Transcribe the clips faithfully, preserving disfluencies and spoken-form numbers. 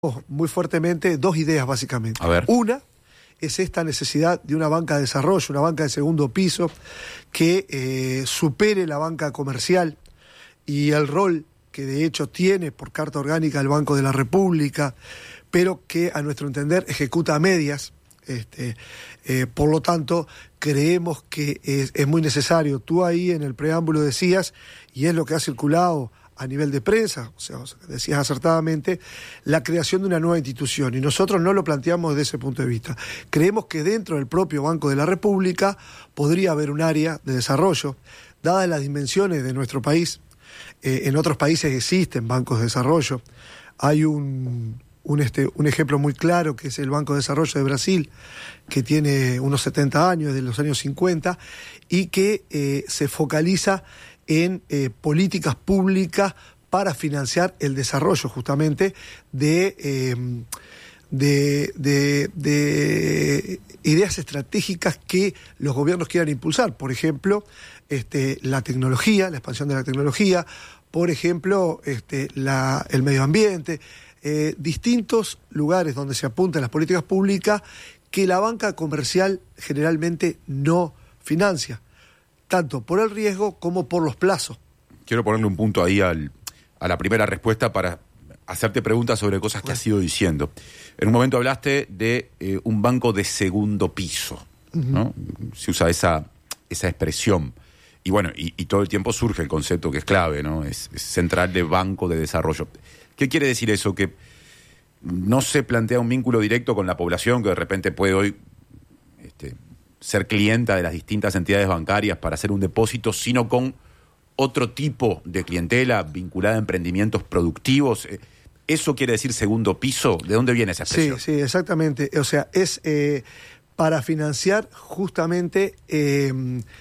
muy fuertemente dos ideas básicamente. A ver. Una es esta necesidad de una banca de desarrollo, una banca de segundo piso que eh, supere la banca comercial y el rol que de hecho tiene por carta orgánica el Banco de la República, pero que a nuestro entender ejecuta a medias. Este, eh, por lo tanto, creemos que es, es muy necesario. Tú ahí en el preámbulo decías, y es lo que ha circulado a nivel de prensa, o sea, decías acertadamente, la creación de una nueva institución, y nosotros no lo planteamos desde ese punto de vista. Creemos que dentro del propio Banco de la República podría haber un área de desarrollo, dadas las dimensiones de nuestro país. Eh, en otros países existen bancos de desarrollo. Hay un, un, este, un ejemplo muy claro que es el Banco de Desarrollo de Brasil, que tiene unos setenta años, de los años cincuenta, y que eh, se focaliza en eh, políticas públicas para financiar el desarrollo justamente de, eh, de, de, de ideas estratégicas que los gobiernos quieran impulsar. Por ejemplo, este, la tecnología, la expansión de la tecnología, por ejemplo, este, la, el medio ambiente, eh, distintos lugares donde se apuntan las políticas públicas que la banca comercial generalmente no financia, tanto por el riesgo como por los plazos. Quiero ponerle un punto ahí al, a la primera respuesta para hacerte preguntas sobre cosas que bueno. has ido diciendo. En un momento hablaste de eh, un banco de segundo piso, uh-huh. ¿no? Se usa esa, esa expresión. Y bueno, y, y todo el tiempo surge el concepto que es clave, ¿no? Es, es central de banco de desarrollo. ¿Qué quiere decir eso? Que no se plantea un vínculo directo con la población que de repente puede hoy Este, ser clienta de las distintas entidades bancarias para hacer un depósito, sino con otro tipo de clientela vinculada a emprendimientos productivos. ¿Eso quiere decir segundo piso? ¿De dónde viene esa expresión? Sí, sí, exactamente. O sea, es eh, para financiar justamente eh,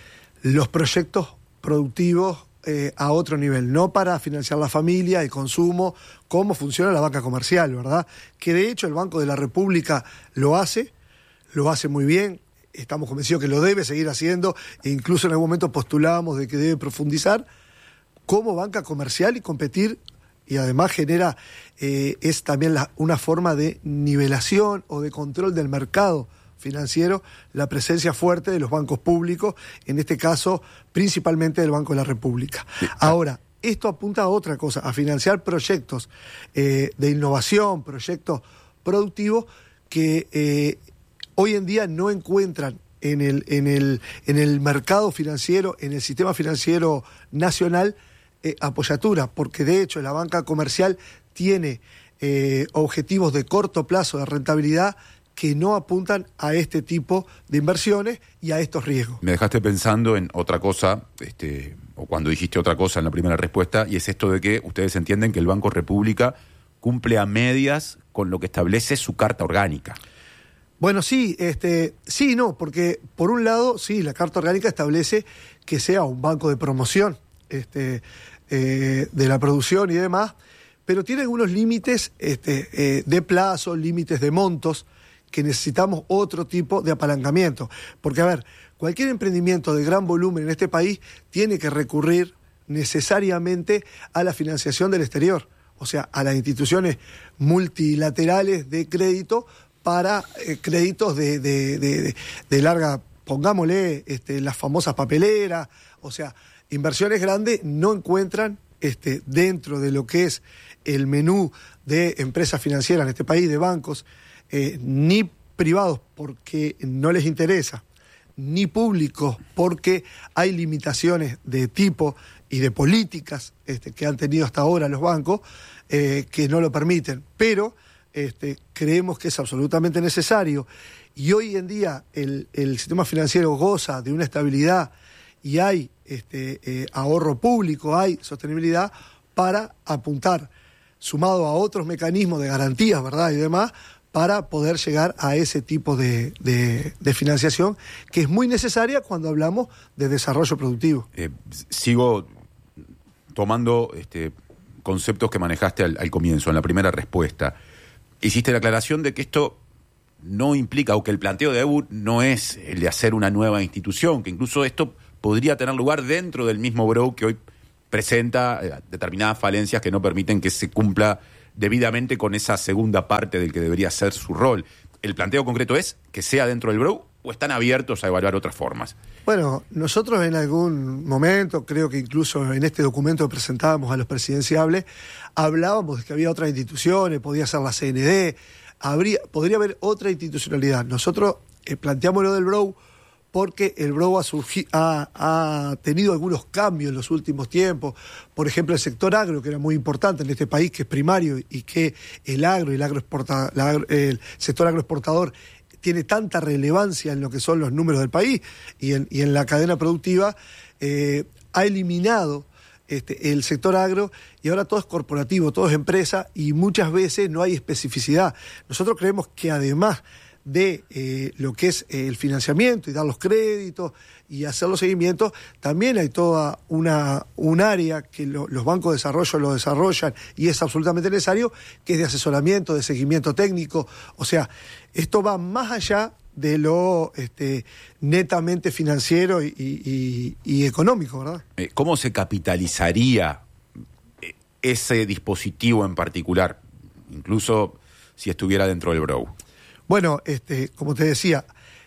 los proyectos productivos eh, a otro nivel, no para financiar la familia, el consumo, cómo funciona la banca comercial, ¿verdad? Que de hecho el Banco de la República lo hace, lo hace muy bien. Estamos convencidos que lo debe seguir haciendo e incluso en algún momento postulábamos de que debe profundizar como banca comercial y competir, y además genera, eh, es también la, una forma de nivelación o de control del mercado financiero, la presencia fuerte de los bancos públicos, en este caso principalmente del Banco de la República. Sí. Ahora, esto apunta a otra cosa, a financiar proyectos eh, de innovación, proyectos productivos que eh, hoy en día no encuentran en el, en el, en el mercado financiero, en el sistema financiero nacional, eh, apoyatura, porque de hecho la banca comercial tiene eh, objetivos de corto plazo de rentabilidad que no apuntan a este tipo de inversiones y a estos riesgos. Me dejaste pensando en otra cosa, este, o cuando dijiste otra cosa en la primera respuesta, y es esto de que ustedes entienden que el Banco República cumple a medias con lo que establece su carta orgánica. Bueno, sí, este, sí, no, porque por un lado, sí, la Carta Orgánica establece que sea un banco de promoción este, eh, de la producción y demás, pero tiene algunos límites este, eh, de plazo, límites de montos, que necesitamos otro tipo de apalancamiento. Porque, a ver, cualquier emprendimiento de gran volumen en este país tiene que recurrir necesariamente a la financiación del exterior, o sea, a las instituciones multilaterales de crédito, para eh, créditos de, de, de, de larga, pongámosle, este, las famosas papeleras, o sea, inversiones grandes no encuentran este, dentro de lo que es el menú de empresas financieras en este país, de bancos, eh, ni privados porque no les interesa, ni públicos porque hay limitaciones de tipo y de políticas este, que han tenido hasta ahora los bancos eh, que no lo permiten, pero Este, creemos que es absolutamente necesario, y hoy en día el, el sistema financiero goza de una estabilidad y hay este, eh, ahorro público, hay sostenibilidad para apuntar, sumado a otros mecanismos de garantías, ¿verdad? Y demás, para poder llegar a ese tipo de, de, de financiación que es muy necesaria cuando hablamos de desarrollo productivo. Eh, sigo tomando este, conceptos que manejaste al, al comienzo, en la primera respuesta. Hiciste la aclaración de que esto no implica, o que el planteo de E B U no es el de hacer una nueva institución, que incluso esto podría tener lugar dentro del mismo B R O que hoy presenta determinadas falencias que no permiten que se cumpla debidamente con esa segunda parte del que debería ser su rol. ¿El planteo concreto es que sea dentro del B R U o están abiertos a evaluar otras formas? Bueno, nosotros en algún momento, creo que incluso en este documento que presentábamos a los presidenciables, hablábamos de que había otras instituciones, podía ser la C N D, habría, podría haber otra institucionalidad. Nosotros eh, planteamos lo del B R U porque el B R U ha, surgi, ha, ha tenido algunos cambios en los últimos tiempos. Por ejemplo, el sector agro, que era muy importante en este país, que es primario, y que el agro y el, agroexporta, la, el sector agroexportador tiene tanta relevancia en lo que son los números del país y en, y en la cadena productiva, eh, ha eliminado este, el sector agro y ahora todo es corporativo, todo es empresa y muchas veces no hay especificidad. Nosotros creemos que además de eh, lo que es eh, el financiamiento y dar los créditos y hacer los seguimientos, también hay toda una un área que lo, los bancos de desarrollo lo desarrollan y es absolutamente necesario, que es de asesoramiento, de seguimiento técnico. O sea, esto va más allá de lo este, netamente financiero y, y, y económico, ¿verdad? ¿Cómo se capitalizaría ese dispositivo en particular, incluso si estuviera dentro del B R U? Bueno, este, como te decía,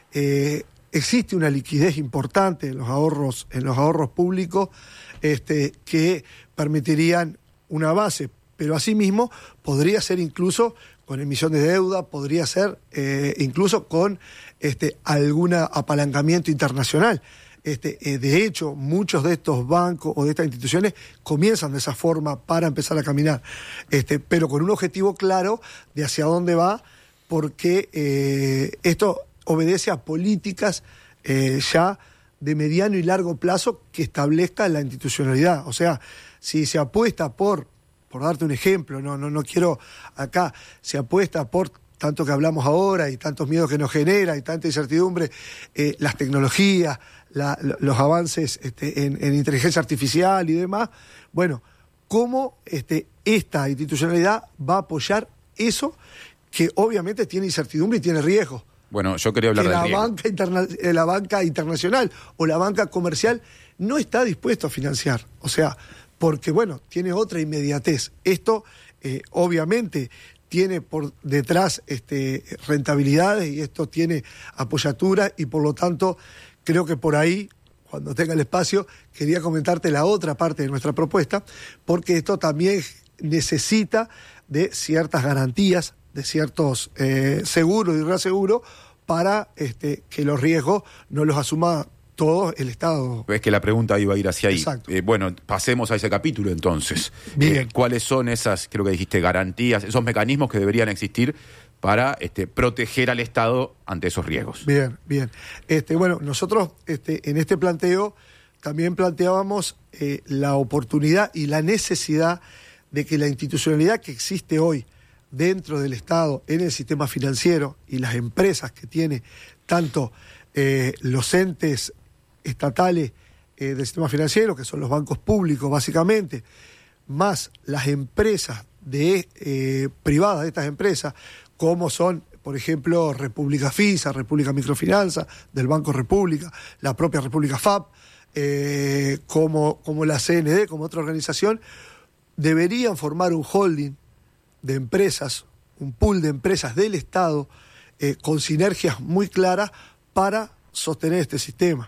eh, existe una liquidez importante en los ahorros, en los ahorros públicos, este, que permitirían una base, pero asimismo podría ser incluso con emisión de deuda, podría ser eh, incluso con este, algún apalancamiento internacional. Este, eh, de hecho, muchos de estos bancos o de estas instituciones comienzan de esa forma para empezar a caminar, este, pero con un objetivo claro de hacia dónde va, porque eh, esto obedece a políticas eh, ya de mediano y largo plazo que establezca la institucionalidad. O sea, si se apuesta por, por darte un ejemplo, no, no, no quiero acá, se apuesta por tanto que hablamos ahora y tantos miedos que nos genera y tanta incertidumbre, eh, las tecnologías, la, los avances este, en, en inteligencia artificial y demás, bueno, ¿cómo este, esta institucionalidad va a apoyar eso que obviamente tiene incertidumbre y tiene riesgo? Bueno, yo quería hablar que del la riesgo. banca, interna, la banca internacional o la banca comercial no está dispuesto a financiar. O sea, porque, bueno, tiene otra inmediatez. Esto, eh, obviamente, tiene por detrás este, rentabilidades y esto tiene apoyatura y, por lo tanto, creo que por ahí, cuando tenga el espacio, quería comentarte la otra parte de nuestra propuesta, porque esto también necesita de ciertas garantías, de ciertos eh, seguros y reaseguros para este, que los riesgos no los asuma todo el Estado. Es que la pregunta iba a ir hacia ahí. Exacto. Eh, bueno, pasemos a ese capítulo entonces. Bien. Eh, ¿Cuáles son esas, creo que dijiste, garantías, esos mecanismos que deberían existir para este, proteger al Estado ante esos riesgos? Bien, bien. Este, bueno, nosotros este, en este planteo también planteábamos eh, la oportunidad y la necesidad de que la institucionalidad que existe hoy dentro del Estado, en el sistema financiero y las empresas que tiene tanto eh, los entes estatales eh, del sistema financiero, que son los bancos públicos básicamente, más las empresas de eh, privadas de estas empresas, como son, por ejemplo, República FISA, República Microfinanza, del Banco República, la propia República F A P, eh, como, como la C N D, como otra organización, deberían formar un holding de empresas, un pool de empresas del Estado eh, con sinergias muy claras para sostener este sistema.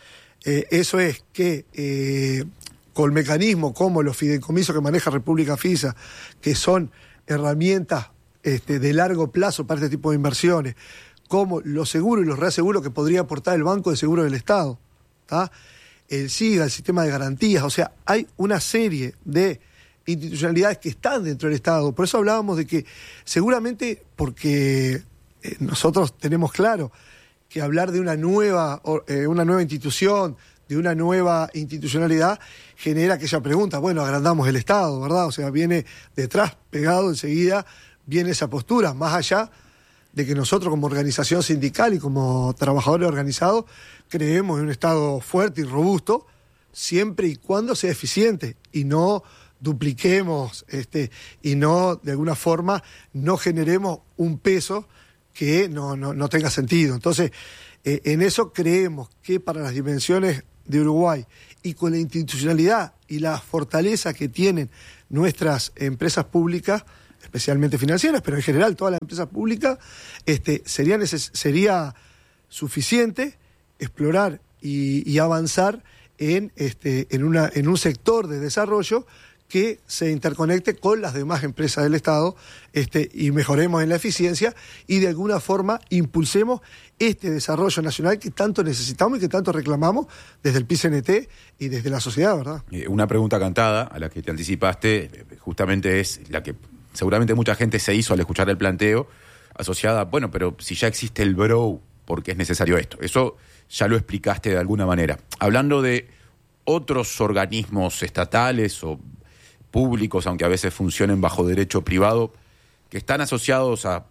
Eh, eso es que eh, con mecanismos como los fideicomisos que maneja República FISA, que son herramientas este, de largo plazo para este tipo de inversiones, como los seguros y los reaseguros que podría aportar el Banco de Seguros del Estado, ¿tá? El SIGA, el sistema de garantías, o sea, hay una serie de institucionalidades que están dentro del Estado. Por eso hablábamos de que seguramente, porque eh, nosotros tenemos claro que hablar de una nueva, eh, una nueva institución, de una nueva institucionalidad, genera aquella pregunta, bueno, agrandamos el Estado, ¿verdad? O sea, viene detrás, pegado enseguida, viene esa postura, más allá de que nosotros como organización sindical y como trabajadores organizados creemos en un Estado fuerte y robusto, siempre y cuando sea eficiente y no dupliquemos este, y no, de alguna forma, no generemos un peso que no, no, no tenga sentido. Entonces, eh, en eso creemos que para las dimensiones de Uruguay y con la institucionalidad y la fortaleza que tienen nuestras empresas públicas, especialmente financieras, pero en general toda la empresa pública, este, sería, neces- sería suficiente explorar y, y avanzar en, este, en, una, en un sector de desarrollo que se interconecte con las demás empresas del Estado, este, y mejoremos en la eficiencia y de alguna forma impulsemos este desarrollo nacional que tanto necesitamos y que tanto reclamamos desde el P I C N T y desde la sociedad, ¿verdad? Eh, una pregunta cantada a la que te anticipaste, eh, justamente es la que seguramente mucha gente se hizo al escuchar el planteo, asociada, bueno, pero si ya existe el B R O, ¿por qué es necesario esto? Eso ya lo explicaste de alguna manera. Hablando de otros organismos estatales o públicos, aunque a veces funcionen bajo derecho privado, que están asociados a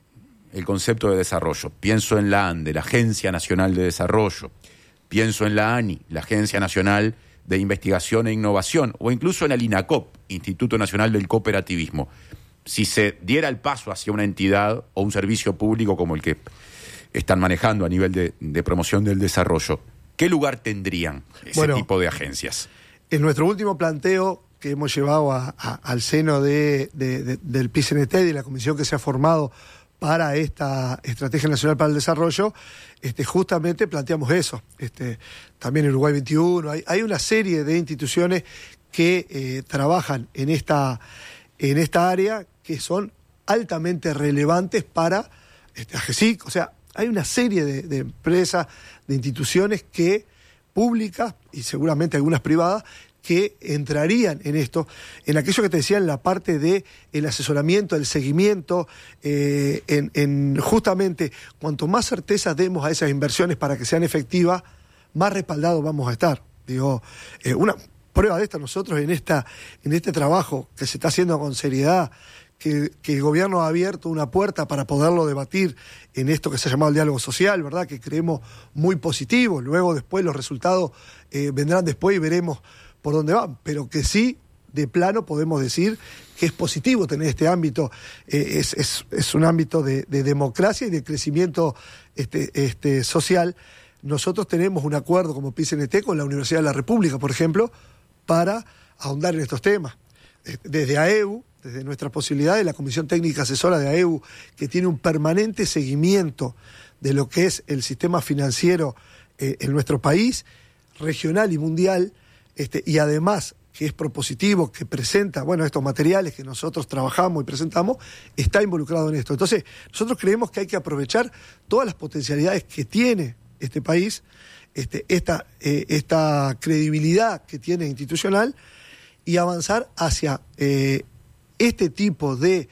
el concepto de desarrollo. Pienso en la ANDE, la Agencia Nacional de Desarrollo. Pienso en la ANI, la Agencia Nacional de Investigación e Innovación, o incluso en el INACOP, Instituto Nacional del Cooperativismo. Si se diera el paso hacia una entidad o un servicio público como el que están manejando a nivel de, de promoción del desarrollo, ¿qué lugar tendrían ese bueno, tipo de agencias? En nuestro último planteo que hemos llevado a, a, al seno de, de, de, del P I C N T y de la comisión que se ha formado para esta Estrategia Nacional para el Desarrollo, este, justamente planteamos eso. Este, también en Uruguay veintiuno, hay, hay una serie de instituciones que eh, trabajan en esta, en esta área que son altamente relevantes para este, AGESIC. O sea, hay una serie de, de empresas, de instituciones que públicas y seguramente algunas privadas que entrarían en esto, en aquello que te decía en la parte de el asesoramiento, el seguimiento, eh, en, en justamente cuanto más certeza demos a esas inversiones para que sean efectivas, más respaldados vamos a estar. Digo, eh, una prueba de esta nosotros en esta, en este trabajo que se está haciendo con seriedad, que, que el gobierno ha abierto una puerta para poderlo debatir en esto que se ha llamado el diálogo social, ¿verdad? Que creemos muy positivo. Luego después los resultados eh, vendrán después y veremos por dónde van, pero que sí, de plano podemos decir que es positivo tener este ámbito, eh, es, es, es un ámbito de, de democracia y de crecimiento este, este, social. Nosotros tenemos un acuerdo como P I C N T con la Universidad de la República, por ejemplo, para ahondar en estos temas. Desde A E U, desde nuestras posibilidades, la Comisión Técnica Asesora de A E U, que tiene un permanente seguimiento de lo que es el sistema financiero eh, en nuestro país, regional y mundial, este, y además que es propositivo, que presenta, bueno, estos materiales que nosotros trabajamos y presentamos, está involucrado en esto. Entonces, nosotros creemos que hay que aprovechar todas las potencialidades que tiene este país, este, esta, eh, esta credibilidad que tiene institucional, y avanzar hacia eh, este tipo de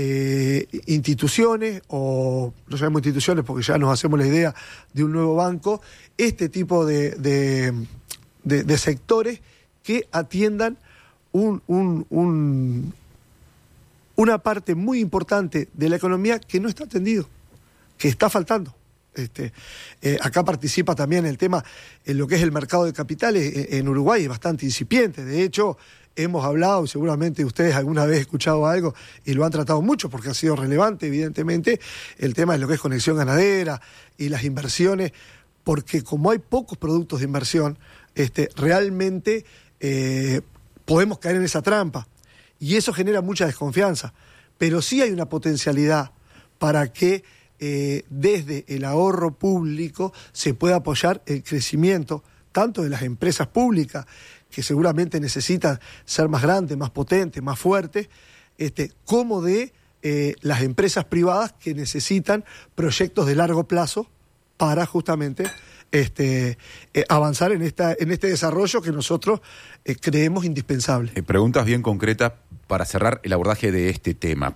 eh, instituciones, o no llamamos instituciones porque ya nos hacemos la idea de un nuevo banco, este tipo de, de, de, de sectores que atiendan un, un, un, una parte muy importante de la economía que no está atendido, que está faltando. Este, eh, acá participa también el tema en lo que es el mercado de capitales en, en Uruguay, es bastante incipiente. De hecho, hemos hablado, y seguramente ustedes alguna vez han escuchado algo y lo han tratado mucho porque ha sido relevante, evidentemente, el tema de lo que es conexión ganadera y las inversiones, porque como hay pocos productos de inversión, este, realmente eh, podemos caer en esa trampa y eso genera mucha desconfianza. Pero sí hay una potencialidad para que Eh, desde el ahorro público se puede apoyar el crecimiento tanto de las empresas públicas, que seguramente necesitan ser más grandes, más potentes, más fuertes, este, como de eh, las empresas privadas que necesitan proyectos de largo plazo para justamente este, eh, avanzar en, esta, en este desarrollo que nosotros eh, creemos indispensable. Eh, preguntas bien concretas para cerrar el abordaje de este tema.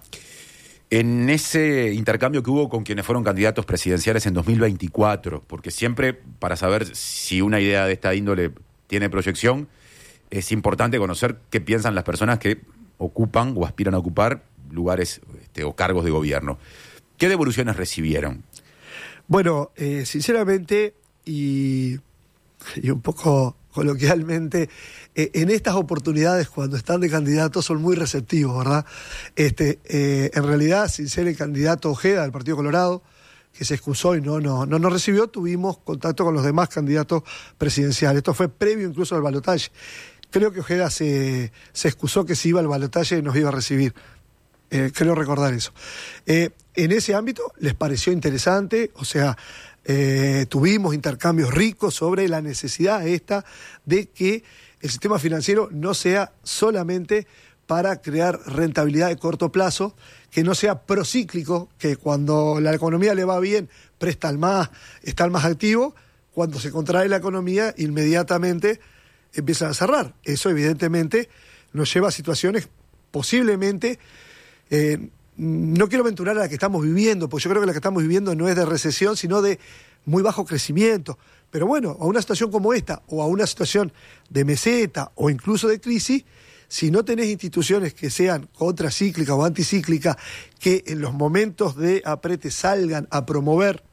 En ese intercambio que hubo con quienes fueron candidatos presidenciales en dos mil veinticuatro, porque siempre para saber si una idea de esta índole tiene proyección, es importante conocer qué piensan las personas que ocupan o aspiran a ocupar lugares este, o cargos de gobierno. ¿Qué devoluciones recibieron? Bueno, eh, sinceramente y, y un poco coloquialmente, eh, en estas oportunidades cuando están de candidatos son muy receptivos, ¿verdad? Este, eh, en realidad, sin ser el candidato Ojeda del Partido Colorado, que se excusó y no, no, no nos recibió, tuvimos contacto con los demás candidatos presidenciales. Esto fue previo incluso al balotaje. Creo que Ojeda se, se excusó que si iba al balotaje nos iba a recibir. Eh, creo recordar eso. Eh, en ese ámbito les pareció interesante, o sea, eh, tuvimos intercambios ricos sobre la necesidad esta de que el sistema financiero no sea solamente para crear rentabilidad de corto plazo, que no sea procíclico, que cuando la economía le va bien presta al más, está al más activo, cuando se contrae la economía inmediatamente empiezan a cerrar. Eso evidentemente nos lleva a situaciones posiblemente, eh, no quiero aventurar a la que estamos viviendo, porque yo creo que la que estamos viviendo no es de recesión, sino de muy bajo crecimiento. Pero bueno, a una situación como esta, o a una situación de meseta, o incluso de crisis, si no tenés instituciones que sean contracíclicas o anticíclicas, que en los momentos de aprete salgan a promover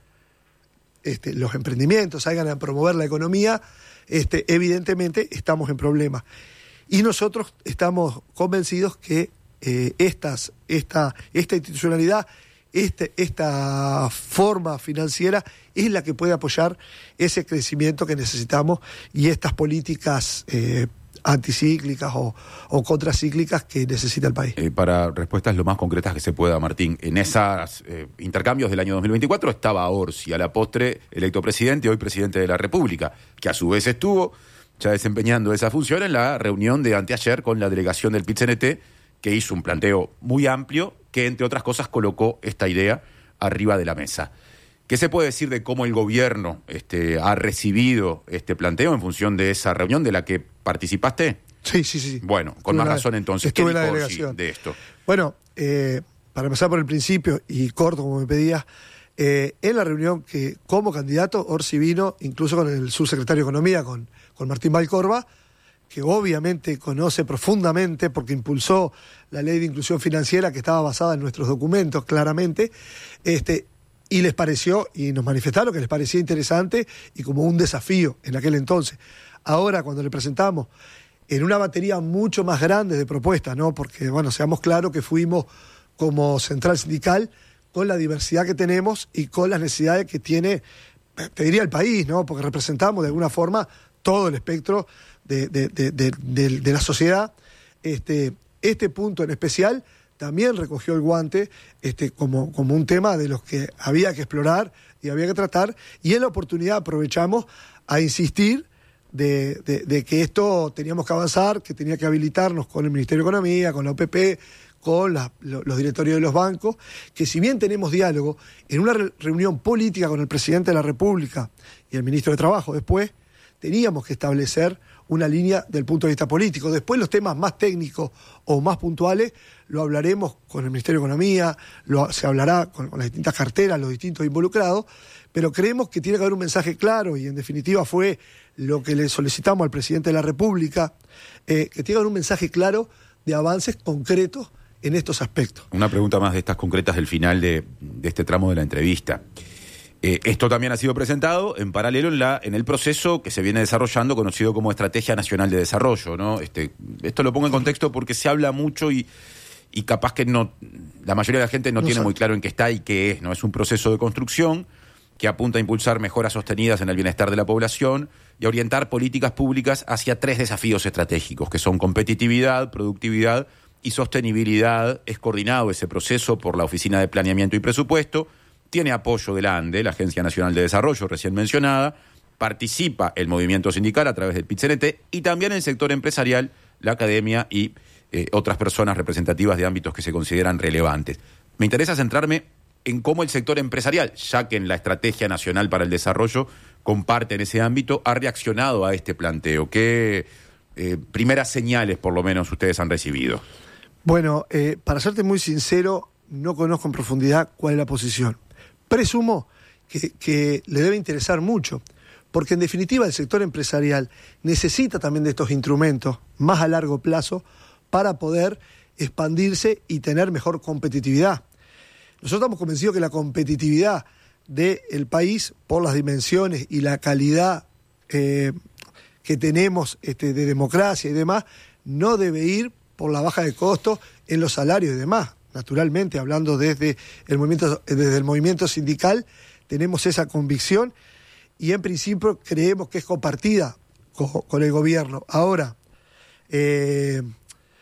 este, los emprendimientos, salgan a promover la economía, este, evidentemente estamos en problemas. Y nosotros estamos convencidos que eh, estas, esta, esta institucionalidad, este, esta forma financiera es la que puede apoyar ese crecimiento que necesitamos y estas políticas eh, anticíclicas o, o contracíclicas que necesita el país. Eh, para respuestas lo más concretas que se pueda, Martín, en esos eh, intercambios del año dos mil veinticuatro estaba Orsi, a la postre electo presidente, hoy presidente de la República, que a su vez estuvo ya desempeñando esa función en la reunión de anteayer con la delegación del P I T C N T, que hizo un planteo muy amplio que, entre otras cosas, colocó esta idea arriba de la mesa. ¿Qué se puede decir de cómo el gobierno este, ha recibido este planteo en función de esa reunión de la que participaste? Sí, sí, sí. Bueno, con estuve más la, razón entonces, ¿qué dijo la delegación de esto? Bueno, eh, para empezar por el principio, y corto como me pedías, eh, en la reunión que como candidato Orsi vino, incluso con el subsecretario de Economía, con, con Martín Valcorba, que obviamente conoce profundamente porque impulsó la ley de inclusión financiera que estaba basada en nuestros documentos, claramente, este y les pareció, y nos manifestaron que les parecía interesante y como un desafío en aquel entonces. Ahora, cuando le presentamos en una batería mucho más grande de propuestas, ¿no? Porque, bueno, seamos claros que fuimos como central sindical con la diversidad que tenemos y con las necesidades que tiene, te diría, el país, ¿no? Porque representamos de alguna forma todo el espectro de, de, de, de, de, de la sociedad. Este, este punto en especial también recogió el guante este, como, como un tema de los que había que explorar y había que tratar, y en la oportunidad aprovechamos a insistir de, de, de que esto teníamos que avanzar, que tenía que habilitarnos con el Ministerio de Economía, con la O P P, con la, los directorios de los bancos, que si bien tenemos diálogo, en una re- reunión política con el presidente de la República y el ministro de Trabajo después, teníamos que establecer una línea del punto de vista político. Después los temas más técnicos o más puntuales lo hablaremos con el Ministerio de Economía, lo, se hablará con, con las distintas carteras, los distintos involucrados, pero creemos que tiene que haber un mensaje claro, y en definitiva fue lo que le solicitamos al presidente de la República, eh, que tiene que haber un mensaje claro de avances concretos en estos aspectos. Una pregunta más de estas concretas del final de, de este tramo de la entrevista. Eh, esto también ha sido presentado en paralelo en, la, en el proceso que se viene desarrollando, conocido como Estrategia Nacional de Desarrollo, ¿no? Este, esto lo pongo en contexto porque se habla mucho y, y capaz que no, la mayoría de la gente no, no tiene sabe. muy claro en qué está y qué es, ¿no? Es un proceso de construcción que apunta a impulsar mejoras sostenidas en el bienestar de la población y a orientar políticas públicas hacia tres desafíos estratégicos, que son competitividad, productividad y sostenibilidad. Es coordinado ese proceso por la Oficina de Planeamiento y Presupuesto. Tiene apoyo de la ANDE, la Agencia Nacional de Desarrollo, recién mencionada. Participa el movimiento sindical a través del P I T C N T y también el sector empresarial, la academia y eh, otras personas representativas de ámbitos que se consideran relevantes. Me interesa centrarme en cómo el sector empresarial, ya que en la Estrategia Nacional para el Desarrollo comparte en ese ámbito, ha reaccionado a este planteo. ¿Qué eh, primeras señales, por lo menos, ustedes han recibido? Bueno, eh, para serte muy sincero, no conozco en profundidad cuál es la posición. Presumo que, que le debe interesar mucho, porque en definitiva el sector empresarial necesita también de estos instrumentos más a largo plazo para poder expandirse y tener mejor competitividad. Nosotros estamos convencidos que la competitividad del país, por las dimensiones y la calidad eh, que tenemos este, de democracia y demás, no debe ir por la baja de costos en los salarios y demás. Naturalmente, hablando desde el movimiento, desde el movimiento sindical, tenemos esa convicción y en principio creemos que es compartida con, con el gobierno. Ahora, eh,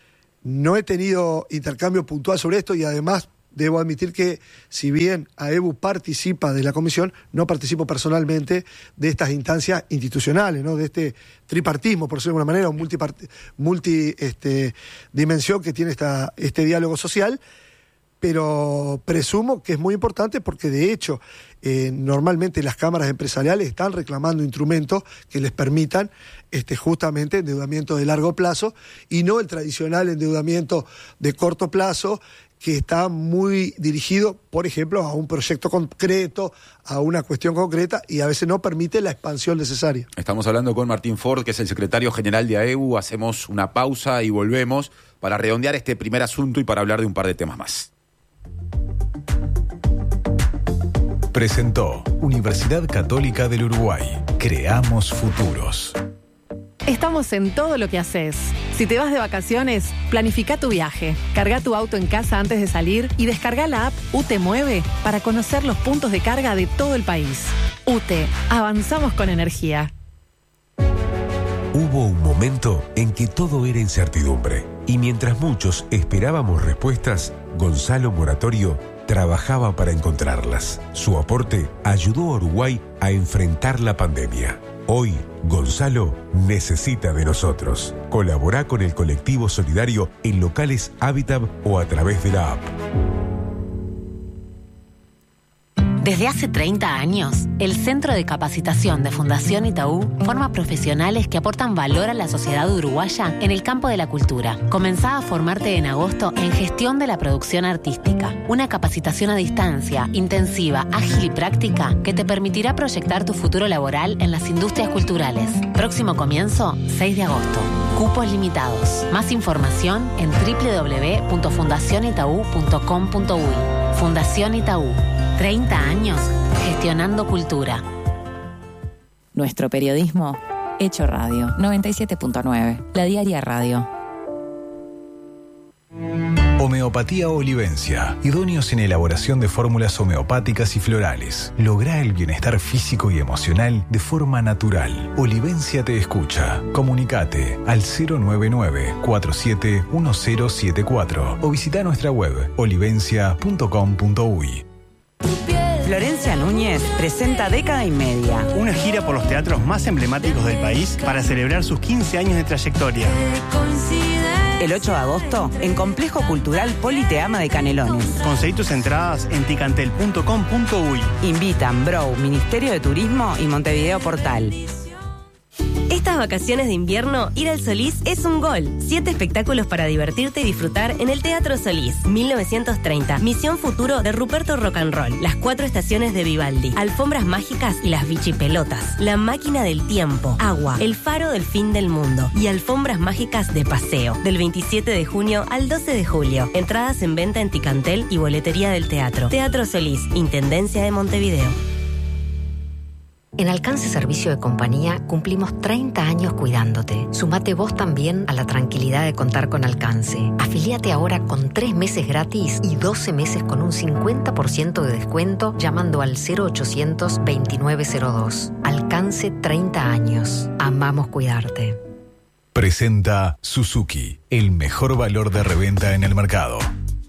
No he tenido intercambio puntual sobre esto y además debo admitir que si bien AEBU participa de la comisión, no participo personalmente de estas instancias institucionales, ¿no? De este tripartismo, por decirlo de alguna manera, un multipart- multi este, dimensión que tiene esta, este diálogo social, pero presumo que es muy importante porque de hecho eh, normalmente las cámaras empresariales están reclamando instrumentos que les permitan este, justamente endeudamiento de largo plazo y no el tradicional endeudamiento de corto plazo que está muy dirigido, por ejemplo, a un proyecto concreto, a una cuestión concreta y a veces no permite la expansión necesaria. Estamos hablando con Martín Ford, que es el secretario general de AEBU. Hacemos una pausa y volvemos para redondear este primer asunto y para hablar de un par de temas más. Presentó Universidad Católica del Uruguay. Creamos futuros. Estamos en todo lo que haces. Si te vas de vacaciones, planifica tu viaje. Carga tu auto en casa antes de salir y descarga la app U T E Mueve para conocer los puntos de carga de todo el país. U T E, avanzamos con energía. Hubo un momento en que todo era incertidumbre y mientras muchos esperábamos respuestas, Gonzalo Moratorio trabajaba para encontrarlas. Su aporte ayudó a Uruguay a enfrentar la pandemia. Hoy, Gonzalo necesita de nosotros. Colabora con el colectivo solidario en locales Habitat o a través de la app. Desde hace treinta años, el Centro de Capacitación de Fundación Itaú forma profesionales que aportan valor a la sociedad uruguaya en el campo de la cultura. Comenzá a formarte en agosto en Gestión de la Producción Artística, una capacitación a distancia, intensiva, ágil y práctica que te permitirá proyectar tu futuro laboral en las industrias culturales. Próximo comienzo, seis de agosto. Cupos limitados. Más información en doble u doble u doble u punto fundación itaú punto com punto uy. Fundación Itaú. treinta años gestionando cultura. Nuestro periodismo hecho radio. noventa y siete punto nueve. La Diaria Radio. Homeopatía Olivencia. Idóneos en elaboración de fórmulas homeopáticas y florales. Lográ el bienestar físico y emocional de forma natural. Olivencia te escucha. Comunicate al cero nueve nueve, cuatro siete uno cero siete cuatro o visita nuestra web olivencia punto com punto uy. Florencia Núñez presenta Década y Media, una gira por los teatros más emblemáticos del país para celebrar sus quince años de trayectoria. El ocho de agosto, en Complejo Cultural Politeama de Canelones. Conseguí tus entradas en ticantel punto com punto uy. Invitan Brow, Ministerio de Turismo y Montevideo Portal. Estas vacaciones de invierno, ir al Solís es un gol. Siete espectáculos para divertirte y disfrutar en el Teatro Solís. mil novecientos treinta. Misión Futuro de Ruperto Rock and Roll. Las cuatro estaciones de Vivaldi. Alfombras mágicas y las bichipelotas. La máquina del tiempo. Agua. El faro del fin del mundo. Y alfombras mágicas de paseo. Del veintisiete de junio al doce de julio. Entradas en venta en Ticantel y boletería del teatro. Teatro Solís. Intendencia de Montevideo. En Alcance Servicio de Compañía cumplimos treinta años cuidándote. Sumate vos también a la tranquilidad de contar con Alcance. Afilíate ahora con tres meses gratis y doce meses con un cincuenta por ciento de descuento llamando al cero ochocientos veintinueve cero dos. Alcance treinta años. Amamos cuidarte. Presenta Suzuki, el mejor valor de reventa en el mercado.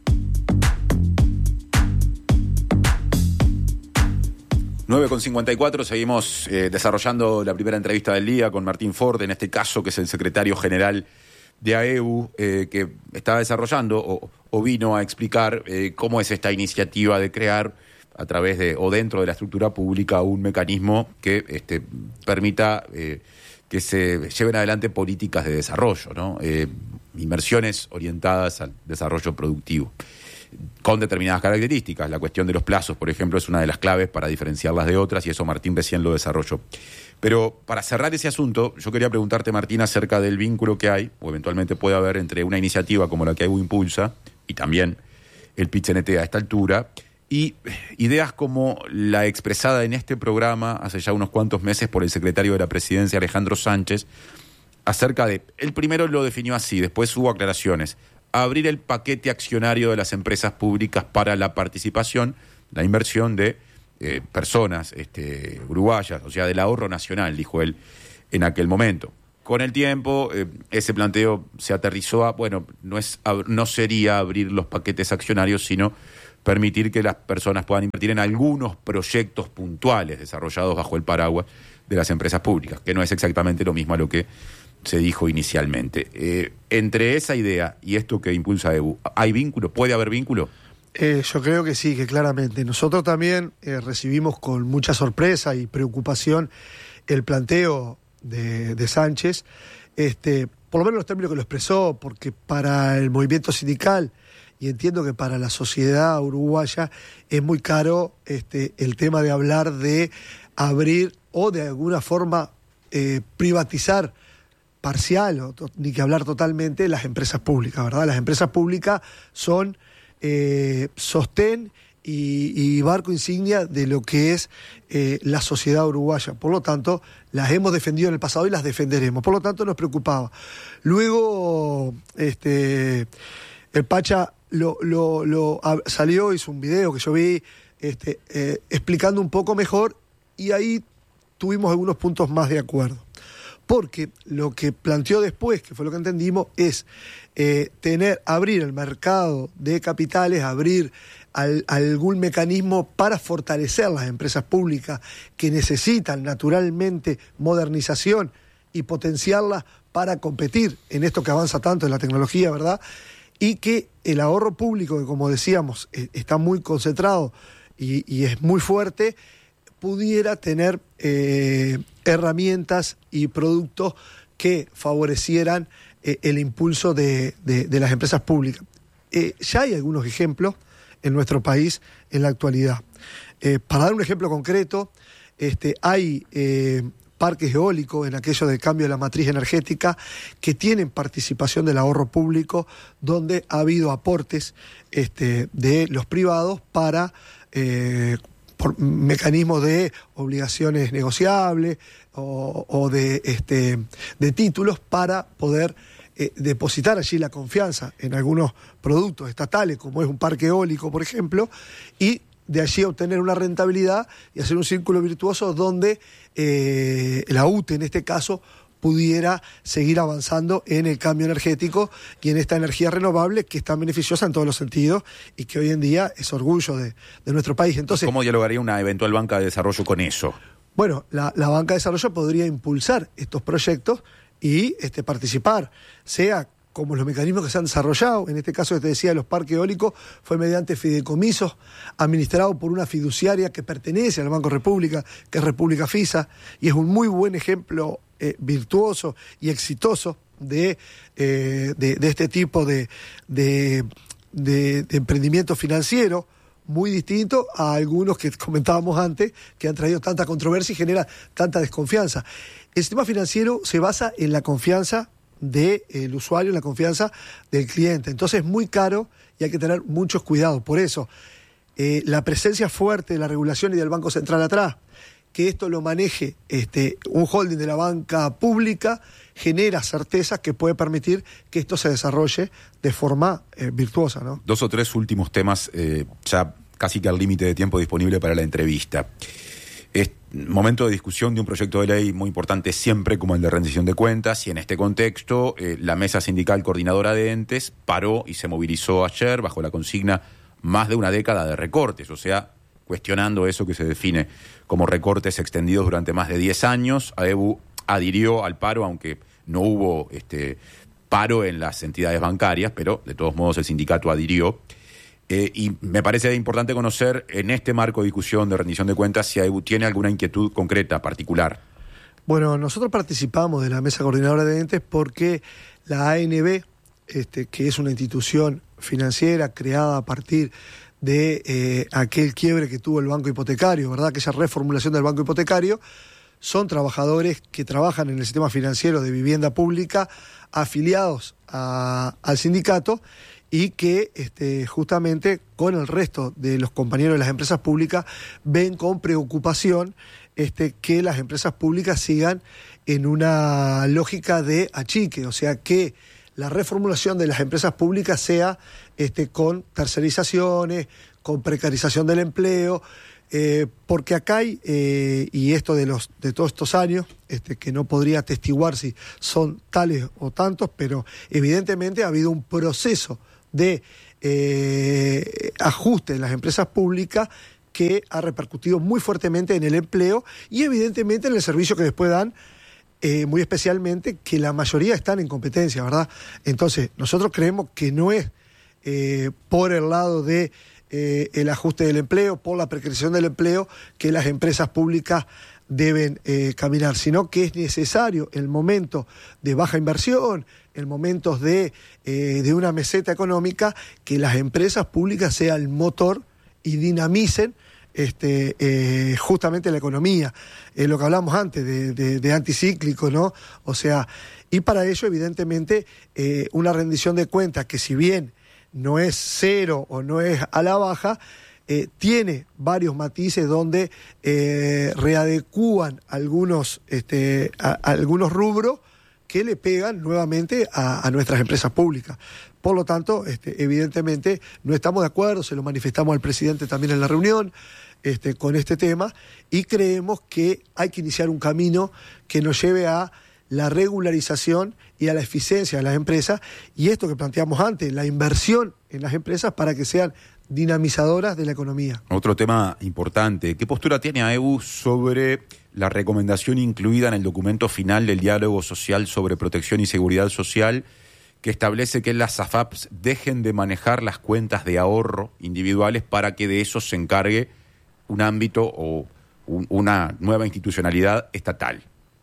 nueve con cincuenta y cuatro, seguimos eh, desarrollando la primera entrevista del día con Martín Ford, en este caso que es el secretario general de AEBU, eh, que está desarrollando o, o vino a explicar eh, cómo es esta iniciativa de crear a través de o dentro de la estructura pública un mecanismo que este, permita eh, que se lleven adelante políticas de desarrollo, ¿no? Eh, inversiones orientadas al desarrollo productivo, con determinadas características. La cuestión de los plazos, por ejemplo, es una de las claves para diferenciarlas de otras, y eso Martín recién lo desarrolló. Pero para cerrar ese asunto, yo quería preguntarte, Martín, acerca del vínculo que hay, o eventualmente puede haber, entre una iniciativa como la que AEBU impulsa, y también el PIT-C N T a esta altura, y ideas como la expresada en este programa hace ya unos cuantos meses por el secretario de la Presidencia, Alejandro Sánchez, acerca de, el primero lo definió así, después hubo aclaraciones: abrir el paquete accionario de las empresas públicas para la participación, la inversión de eh, personas este, uruguayas, o sea, del ahorro nacional, dijo él en aquel momento. con el tiempo, eh, ese planteo se aterrizó a, bueno, no, es, no sería abrir los paquetes accionarios, sino permitir que las personas puedan invertir en algunos proyectos puntuales desarrollados bajo el paraguas de las empresas públicas, que no es exactamente lo mismo a lo que se dijo inicialmente. Eh, entre esa idea y esto que impulsa E B U, ¿hay vínculo? ¿Puede haber vínculo? Eh, yo creo que sí, que claramente. Nosotros también eh, recibimos con mucha sorpresa y preocupación el planteo de, de Sánchez, este, por lo menos los términos que lo expresó, porque para el movimiento sindical, y entiendo que para la sociedad uruguaya, es muy caro este, el tema de hablar de abrir o de alguna forma eh, privatizar parcial, o to- ni que hablar totalmente, las empresas públicas, ¿verdad? Las empresas públicas son eh, sostén y, y barco insignia de lo que es eh, la sociedad uruguaya. Por lo tanto, las hemos defendido en el pasado y las defenderemos. Por lo tanto, nos preocupaba. Luego, este, el Pacha lo, lo, lo a, salió, hizo un video que yo vi este, eh, explicando un poco mejor, y ahí tuvimos algunos puntos más de acuerdo. Porque lo que planteó después, que fue lo que entendimos, es eh, tener, abrir el mercado de capitales, abrir al, algún mecanismo para fortalecer las empresas públicas que necesitan naturalmente modernización y potenciarlas para competir en esto que avanza tanto en la tecnología, ¿verdad? Y que el ahorro público, que como decíamos, eh, está muy concentrado y, y es muy fuerte, pudiera tener eh, herramientas y productos que favorecieran eh, el impulso de, de, de las empresas públicas. Eh, ya hay algunos ejemplos en nuestro país en la actualidad. Eh, para dar un ejemplo concreto, este, hay eh, parques eólicos en aquello del cambio de la matriz energética que tienen participación del ahorro público, donde ha habido aportes este, de los privados para eh, por mecanismos de obligaciones negociables o, o de, este, de títulos para poder eh, depositar allí la confianza en algunos productos estatales, como es un parque eólico, por ejemplo, y de allí obtener una rentabilidad y hacer un círculo virtuoso donde eh, la U T E, en este caso, pudiera seguir avanzando en el cambio energético y en esta energía renovable que es tan beneficiosa en todos los sentidos y que hoy en día es orgullo de, de nuestro país. Entonces, ¿cómo dialogaría una eventual banca de desarrollo con eso? Bueno, la, la banca de desarrollo podría impulsar estos proyectos y este, participar, sea como los mecanismos que se han desarrollado, en este caso que te decía de los parques eólicos, fue mediante fideicomisos administrados por una fiduciaria que pertenece al Banco República, que es República Fisa, y es un muy buen ejemplo eh, virtuoso y exitoso de, eh, de, de este tipo de, de, de, de emprendimiento financiero, muy distinto a algunos que comentábamos antes, que han traído tanta controversia y genera tanta desconfianza. El sistema financiero se basa en la confianza del usuario, en la confianza del cliente. Entonces es muy caro y hay que tener muchos cuidados. Por eso, eh, la presencia fuerte de la regulación y del Banco Central atrás, que esto lo maneje este, un holding de la banca pública, genera certezas que puede permitir que esto se desarrolle de forma eh, virtuosa, ¿no? Dos o tres últimos temas, eh, ya casi que al límite de tiempo disponible para la entrevista. Es momento de discusión de un proyecto de ley muy importante siempre, como el de rendición de cuentas, y en este contexto eh, la Mesa Sindical Coordinadora de Entes paró y se movilizó ayer bajo la consigna más de una década de recortes, o sea, cuestionando eso que se define como recortes extendidos durante más de diez años. A E B U adhirió al paro, aunque no hubo este paro en las entidades bancarias, pero de todos modos el sindicato adhirió. Eh, y me parece importante conocer en este marco de discusión de rendición de cuentas si A E B U tiene alguna inquietud concreta, particular. Bueno, nosotros participamos de la Mesa Coordinadora de Entes porque la A N B, este, que es una institución financiera creada a partir de eh, aquel quiebre que tuvo el banco hipotecario, ¿verdad? Aquella reformulación del banco hipotecario, son trabajadores que trabajan en el sistema financiero de vivienda pública, afiliados a, al sindicato, y que este, justamente con el resto de los compañeros de las empresas públicas ven con preocupación este, que las empresas públicas sigan en una lógica de achique, o sea que la reformulación de las empresas públicas sea este, con tercerizaciones, con precarización del empleo, Eh, porque acá hay, eh, y esto de los de todos estos años, este, que no podría atestiguar si son tales o tantos, pero evidentemente ha habido un proceso de eh, ajuste en las empresas públicas que ha repercutido muy fuertemente en el empleo y evidentemente en el servicio que después dan, eh, muy especialmente que la mayoría están en competencia, ¿verdad? Entonces, nosotros creemos que no es eh, por el lado de Eh, el ajuste del empleo, por la precarización del empleo, que las empresas públicas deben eh, caminar, sino que es necesario el momento de baja inversión, en momentos de, eh, de una meseta económica, que las empresas públicas sean el motor y dinamicen este, eh, justamente la economía, eh, lo que hablamos antes de, de, de anticíclico, ¿no? O sea, y para ello, evidentemente, eh, una rendición de cuentas que si bien no es cero o no es a la baja, eh, tiene varios matices donde eh, readecúan algunos, este, a, a algunos rubros que le pegan nuevamente a, a nuestras empresas públicas. Por lo tanto, este, evidentemente no estamos de acuerdo, se lo manifestamos al presidente también en la reunión este, con este tema, y creemos que hay que iniciar un camino que nos lleve a la regularización y a la eficiencia de las empresas, y esto que planteamos antes, la inversión en las empresas para que sean dinamizadoras de la economía. Otro tema importante, ¿qué postura tiene A E U sobre la recomendación incluida en el documento final del diálogo social sobre protección y seguridad social, que establece que las A F A Ps dejen de manejar las cuentas de ahorro individuales para que de eso se encargue un ámbito o un, una nueva institucionalidad estatal?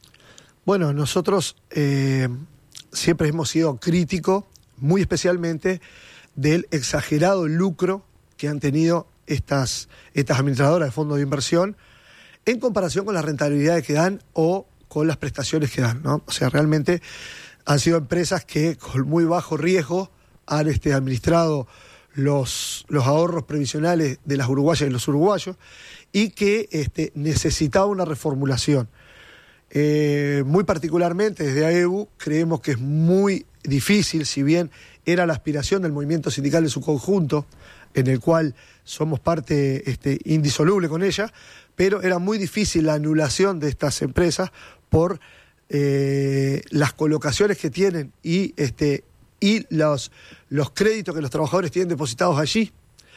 Bueno, nosotros eh, siempre hemos sido críticos, muy especialmente del exagerado lucro que han tenido estas, estas administradoras de fondos de inversión en comparación con las rentabilidades que dan o con las prestaciones que dan, ¿no? O sea, realmente han sido empresas que con muy bajo riesgo han este, administrado los, los ahorros previsionales de las uruguayas y los uruguayos y que este, necesitaba una reformulación. Eh, muy particularmente desde A E U creemos que es muy difícil, si bien era la aspiración del movimiento sindical en su conjunto, en el cual somos parte este, indisoluble con ella, pero era muy difícil la anulación de estas empresas por eh, las colocaciones que tienen y, este, y los, los créditos que los trabajadores tienen depositados allí,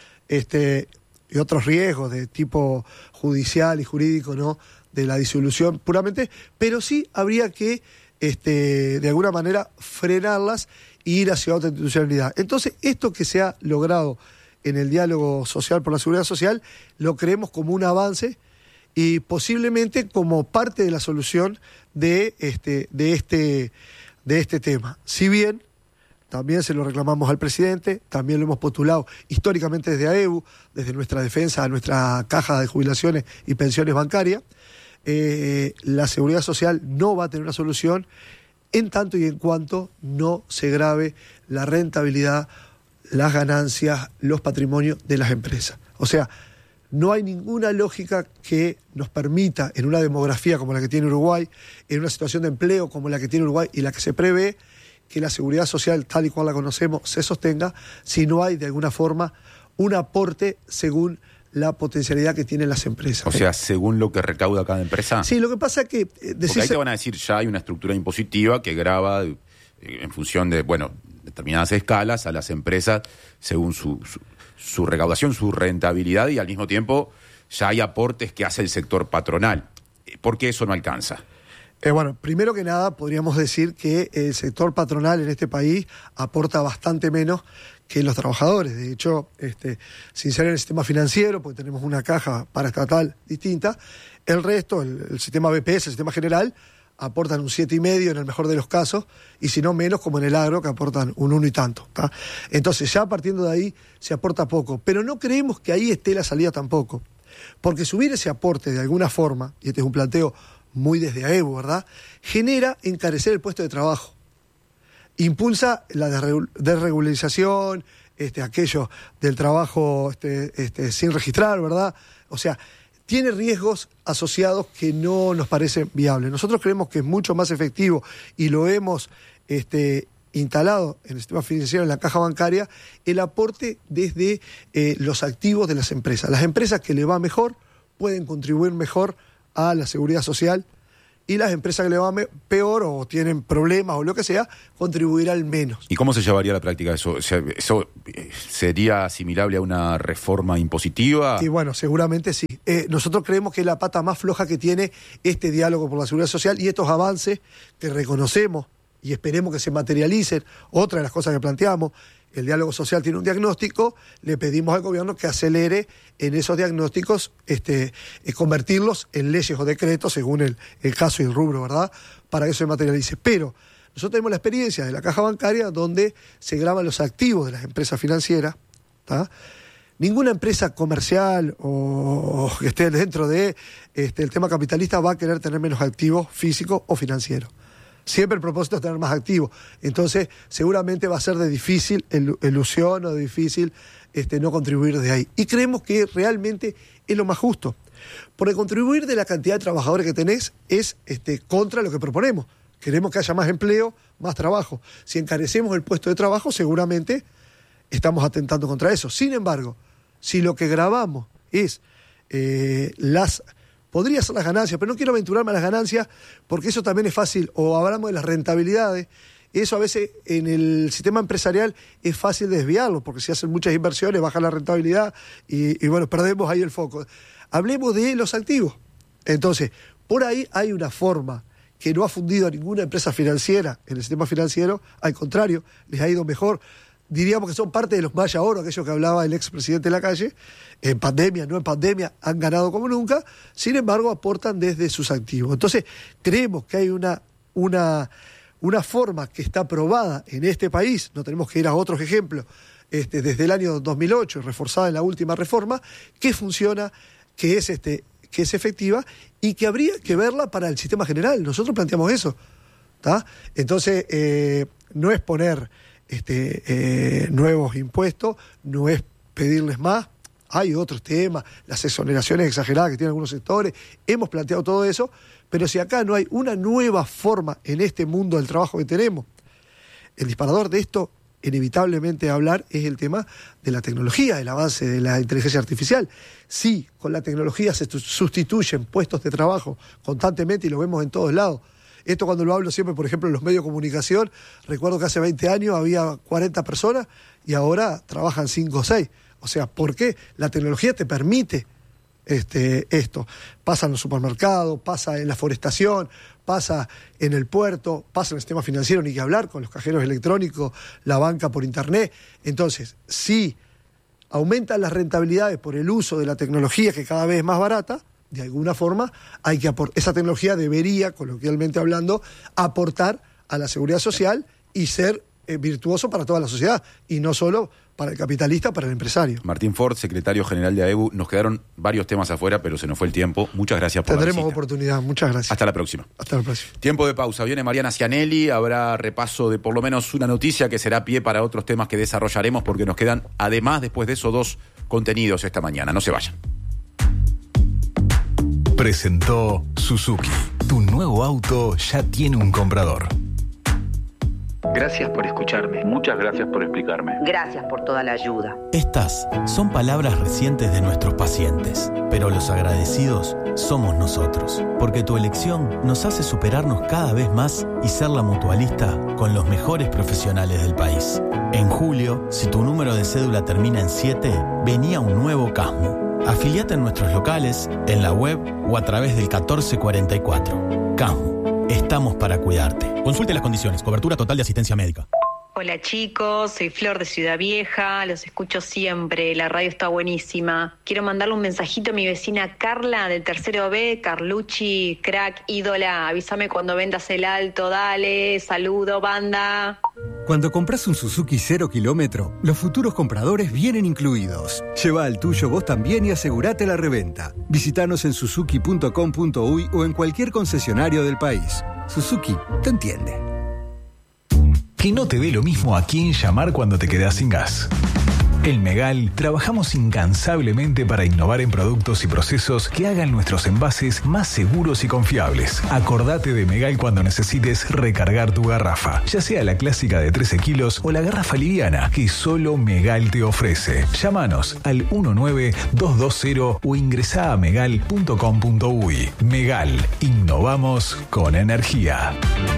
este, y otros riesgos de tipo judicial y jurídico, ¿no?, de la disolución puramente, pero sí habría que, este, de alguna manera, frenarlas e ir hacia otra institucionalidad. Entonces, esto que se ha logrado en el diálogo social por la seguridad social, lo creemos como un avance y posiblemente como parte de la solución de este, de este, de este tema. Si bien también se lo reclamamos al presidente, también lo hemos postulado históricamente desde A E U, desde nuestra defensa a nuestra caja de jubilaciones y pensiones bancarias, Eh, la seguridad social no va a tener una solución en tanto y en cuanto no se grave la rentabilidad, las ganancias, los patrimonios de las empresas. O sea, no hay ninguna lógica que nos permita, en una demografía como la que tiene Uruguay, en una situación de empleo como la que tiene Uruguay y la que se prevé, que la seguridad social tal y cual la conocemos se sostenga si no hay de alguna forma un aporte según la potencialidad que tienen las empresas. O sea, según lo que recauda cada empresa. Sí, lo que pasa es que... Eh, decís... Porque ahí te van a decir, ya hay una estructura impositiva que grava eh, en función de, bueno, determinadas escalas a las empresas según su, su, su recaudación, su rentabilidad, y al mismo tiempo ya hay aportes que hace el sector patronal. ¿Por qué eso no alcanza? Eh, bueno, primero que nada podríamos decir que el sector patronal en este país aporta bastante menos que los trabajadores. De hecho, este, sin ser en el sistema financiero, porque tenemos una caja paraestatal distinta, el resto, el, el sistema B P S, el sistema general, aportan un siete y medio en el mejor de los casos, y si no menos, como en el agro, que aportan un uno y tanto, ¿tá? Entonces, ya partiendo de ahí, se aporta poco. Pero no creemos que ahí esté la salida tampoco, porque subir ese aporte de alguna forma, y este es un planteo muy desde A E U, ¿verdad?, genera encarecer el puesto de trabajo. Impulsa la desregularización, este, aquello del trabajo este, este, sin registrar, ¿verdad? O sea, tiene riesgos asociados que no nos parecen viables. Nosotros creemos que es mucho más efectivo, y lo hemos este, instalado en el sistema financiero, en la caja bancaria, el aporte desde eh, los activos de las empresas. Las empresas que le va mejor pueden contribuir mejor a la seguridad social, y las empresas que le van peor o tienen problemas o lo que sea, contribuirán menos. ¿Y cómo se llevaría a la práctica eso? O sea, ¿eso sería asimilable a una reforma impositiva? Y bueno, seguramente sí. Eh, nosotros creemos que es la pata más floja que tiene este diálogo por la seguridad social y estos avances que reconocemos y esperemos que se materialicen. Otra de las cosas que planteamos, el diálogo social tiene un diagnóstico, le pedimos al gobierno que acelere en esos diagnósticos, este, eh, convertirlos en leyes o decretos, según el, el caso y el rubro, ¿verdad?, para que eso se materialice. Pero nosotros tenemos la experiencia de la caja bancaria, donde se graban los activos de las empresas financieras, ¿tá? Ninguna empresa comercial o, o que esté dentro de este, el tema capitalista va a querer tener menos activos físicos o financieros. Siempre el propósito es tener más activos. Entonces, seguramente va a ser de difícil elusión o de difícil este, no contribuir de ahí. Y creemos que realmente es lo más justo. Porque contribuir de la cantidad de trabajadores que tenés es este, contra lo que proponemos. Queremos que haya más empleo, más trabajo. Si encarecemos el puesto de trabajo, seguramente estamos atentando contra eso. Sin embargo, si lo que grabamos es eh, las... podría ser las ganancias, pero no quiero aventurarme a las ganancias porque eso también es fácil, o hablamos de las rentabilidades, eso a veces en el sistema empresarial es fácil desviarlo, porque si hacen muchas inversiones baja la rentabilidad y, y bueno, perdemos ahí el foco. Hablemos de los activos. Entonces, por ahí hay una forma que no ha fundido a ninguna empresa financiera en el sistema financiero, al contrario, les ha ido mejor. Diríamos que son parte de los Maya Oro, aquellos que hablaba el expresidente Lacalle, en pandemia, no en pandemia, han ganado como nunca, sin embargo aportan desde sus activos. Entonces, creemos que hay una, una, una forma que está probada en este país, no tenemos que ir a otros ejemplos, este, desde el año dos mil ocho, reforzada en la última reforma, que funciona, que es, este, que es efectiva y que habría que verla para el sistema general. Nosotros planteamos eso, ¿tá? Entonces, eh, no es poner... Este, eh, nuevos impuestos, no es pedirles más, hay otros temas, las exoneraciones exageradas que tienen algunos sectores, hemos planteado todo eso, pero si acá no hay una nueva forma en este mundo del trabajo que tenemos, el disparador de esto, inevitablemente hablar, es el tema de la tecnología, el avance de la inteligencia artificial. Sí, con la tecnología se sustituyen puestos de trabajo constantemente y lo vemos en todos lados. Esto cuando lo hablo siempre, por ejemplo, en los medios de comunicación, recuerdo que hace veinte años había cuarenta personas y ahora trabajan cinco o seis. O sea, ¿por qué? La tecnología te permite este, esto. Pasa en los supermercados, pasa en la forestación, pasa en el puerto, pasa en el sistema financiero, ni que hablar, con los cajeros electrónicos, la banca por internet. Entonces, sí, aumentan las rentabilidades por el uso de la tecnología, que cada vez es más barata. De alguna forma, hay que aport- esa tecnología debería, coloquialmente hablando, aportar a la seguridad social y ser eh, virtuoso para toda la sociedad, y no solo para el capitalista, para el empresario. Martín Ford, secretario general de A E B U. Nos quedaron varios temas afuera, pero se nos fue el tiempo. Muchas gracias por Tendremos la visita. oportunidad. Muchas gracias. Hasta la próxima. Hasta la próxima. Tiempo de pausa. Viene Mariana Cianelli. Habrá repaso de por lo menos una noticia que será pie para otros temas que desarrollaremos, porque nos quedan, además, después de eso, dos contenidos esta mañana. No se vayan. Presentó Suzuki. Tu nuevo auto ya tiene un comprador. Gracias por escucharme. Muchas gracias por explicarme. Gracias por toda la ayuda. Estas son palabras recientes de nuestros pacientes, pero los agradecidos somos nosotros, porque tu elección nos hace superarnos cada vez más y ser la mutualista con los mejores profesionales del país. En julio, si tu número de cédula termina en siete, venía un nuevo Casmu. Afiliate en nuestros locales, en la web o a través del catorce cuarenta y cuatro. Casmu, estamos para cuidarte. Consulte las condiciones, cobertura total de asistencia médica. Hola chicos, soy Flor de Ciudad Vieja, los escucho siempre, la radio está buenísima. Quiero mandarle un mensajito a mi vecina Carla del tercero B, Carlucci, crack, ídola, avísame cuando vendas el alto, dale, saludo, banda. Cuando compras un Suzuki cero kilómetro, los futuros compradores vienen incluidos. Lleva el tuyo vos también y asegurate la reventa. Visítanos en suzuki punto com punto uy o en cualquier concesionario del país. Suzuki te entiende. Que no te dé lo mismo a quién llamar cuando te quedás sin gas. En Megal trabajamos incansablemente para innovar en productos y procesos que hagan nuestros envases más seguros y confiables. Acordate de Megal cuando necesites recargar tu garrafa, ya sea la clásica de trece kilos o la garrafa liviana que solo Megal te ofrece. Llámanos al uno nueve dos dos cero o ingresá a megal punto com punto uy. Megal, innovamos con energía.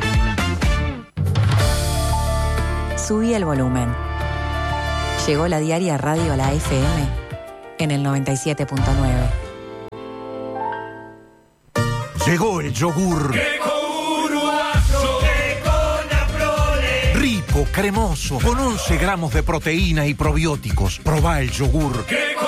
Subí el volumen. Llegó la diaria radio a la F M en el noventa y siete punto nueve. Llegó el yogur. Rico, cremoso, con once gramos de proteína y probióticos. Probá el yogur.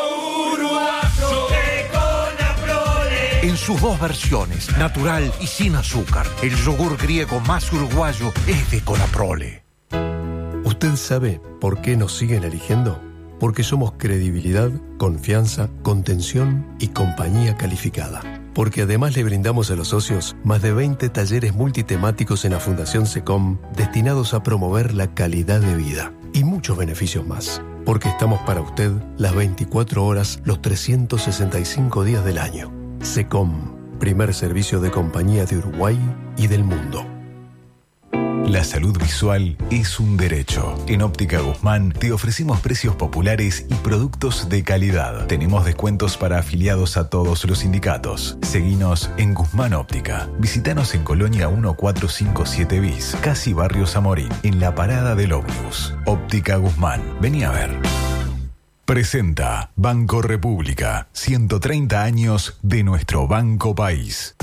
En sus dos versiones, natural y sin azúcar. El yogur griego más uruguayo es de Conaprole. ¿Usted sabe por qué nos siguen eligiendo? Porque somos credibilidad, confianza, contención y compañía calificada. Porque además le brindamos a los socios más de veinte talleres multitemáticos en la Fundación SECOM destinados a promover la calidad de vida. Y muchos beneficios más. Porque estamos para usted las veinticuatro horas, los trescientos sesenta y cinco días del año. SECOM, primer servicio de compañía de Uruguay y del mundo. La salud visual es un derecho. En Óptica Guzmán te ofrecemos precios populares y productos de calidad. Tenemos descuentos para afiliados a todos los sindicatos. Seguinos en Guzmán Óptica. Visítanos en Colonia mil cuatrocientos cincuenta y siete bis, casi Barrio Zamorín, en la parada del ómnibus. Óptica Guzmán. Vení a ver. Presenta Banco República. ciento treinta años de nuestro Banco País.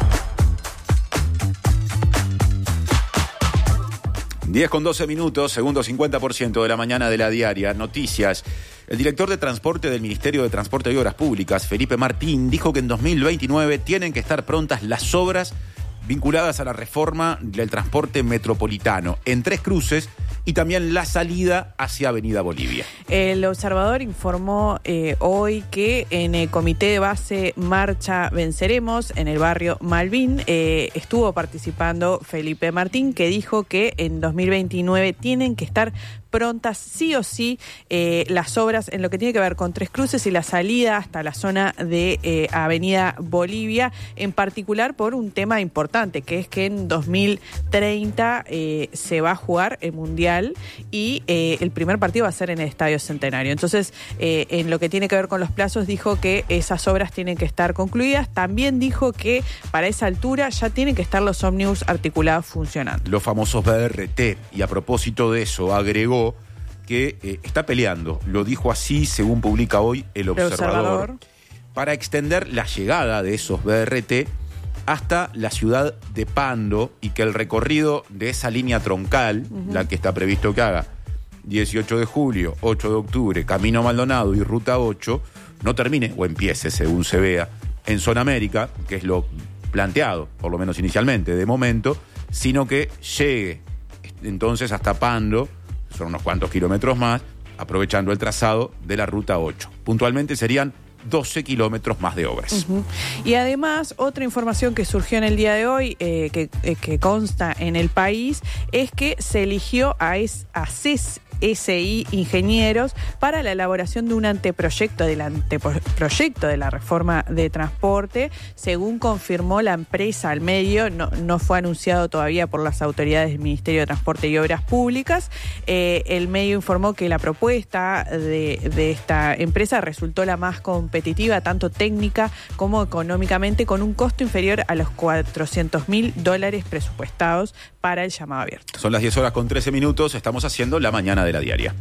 diez con doce minutos, segundo cincuenta por ciento de la mañana de la diaria. Noticias. El director de Transporte del Ministerio de Transporte y Obras Públicas, Felipe Martín, dijo que en dos mil veintinueve tienen que estar prontas las obras vinculadas a la reforma del transporte metropolitano en Tres Cruces y también la salida hacia Avenida Bolivia. El observador informó eh, hoy que en el comité de base Marcha Venceremos, en el barrio Malvin, eh, estuvo participando Felipe Martín, que dijo que en dos mil veintinueve tienen que estar prontas sí o sí eh, las obras en lo que tiene que ver con Tres Cruces y la salida hasta la zona de eh, Avenida Bolivia, en particular por un tema importante, que es que en dos mil treinta eh, se va a jugar el Mundial y eh, el primer partido va a ser en el Estadio Centenario. Entonces, eh, en lo que tiene que ver con los plazos, dijo que esas obras tienen que estar concluidas. También dijo que para esa altura ya tienen que estar los ómnibus articulados funcionando. Los famosos B R T, y a propósito de eso, agregó que eh, está peleando, lo dijo así según publica hoy El Observador, el Observador, para extender la llegada de esos B R T hasta la ciudad de Pando y que el recorrido de esa línea troncal, uh-huh. la que está previsto que haga dieciocho de julio, ocho de octubre, Camino Maldonado y Ruta ocho, no termine o empiece, según se vea, en Zona América, que es lo planteado, por lo menos inicialmente, de momento, sino que llegue entonces hasta Pando, son unos cuantos kilómetros más, aprovechando el trazado de la Ruta ocho. Puntualmente serían doce kilómetros más de obras. Uh-huh. Y además, otra información que surgió en el día de hoy, eh, que, eh, que consta en El País, es que se eligió a, es, a C E S S I Ingenieros para la elaboración de un anteproyecto del anteproyecto de la reforma de transporte, según confirmó la empresa al medio. No, no fue anunciado todavía por las autoridades del Ministerio de Transporte y Obras Públicas. Eh, el medio informó que la propuesta de, de esta empresa resultó la más competitiva, tanto técnica como económicamente, con un costo inferior a los cuatrocientos mil dólares presupuestados para el llamado abierto. Son las diez horas con trece minutos, estamos haciendo la mañana de la diaria.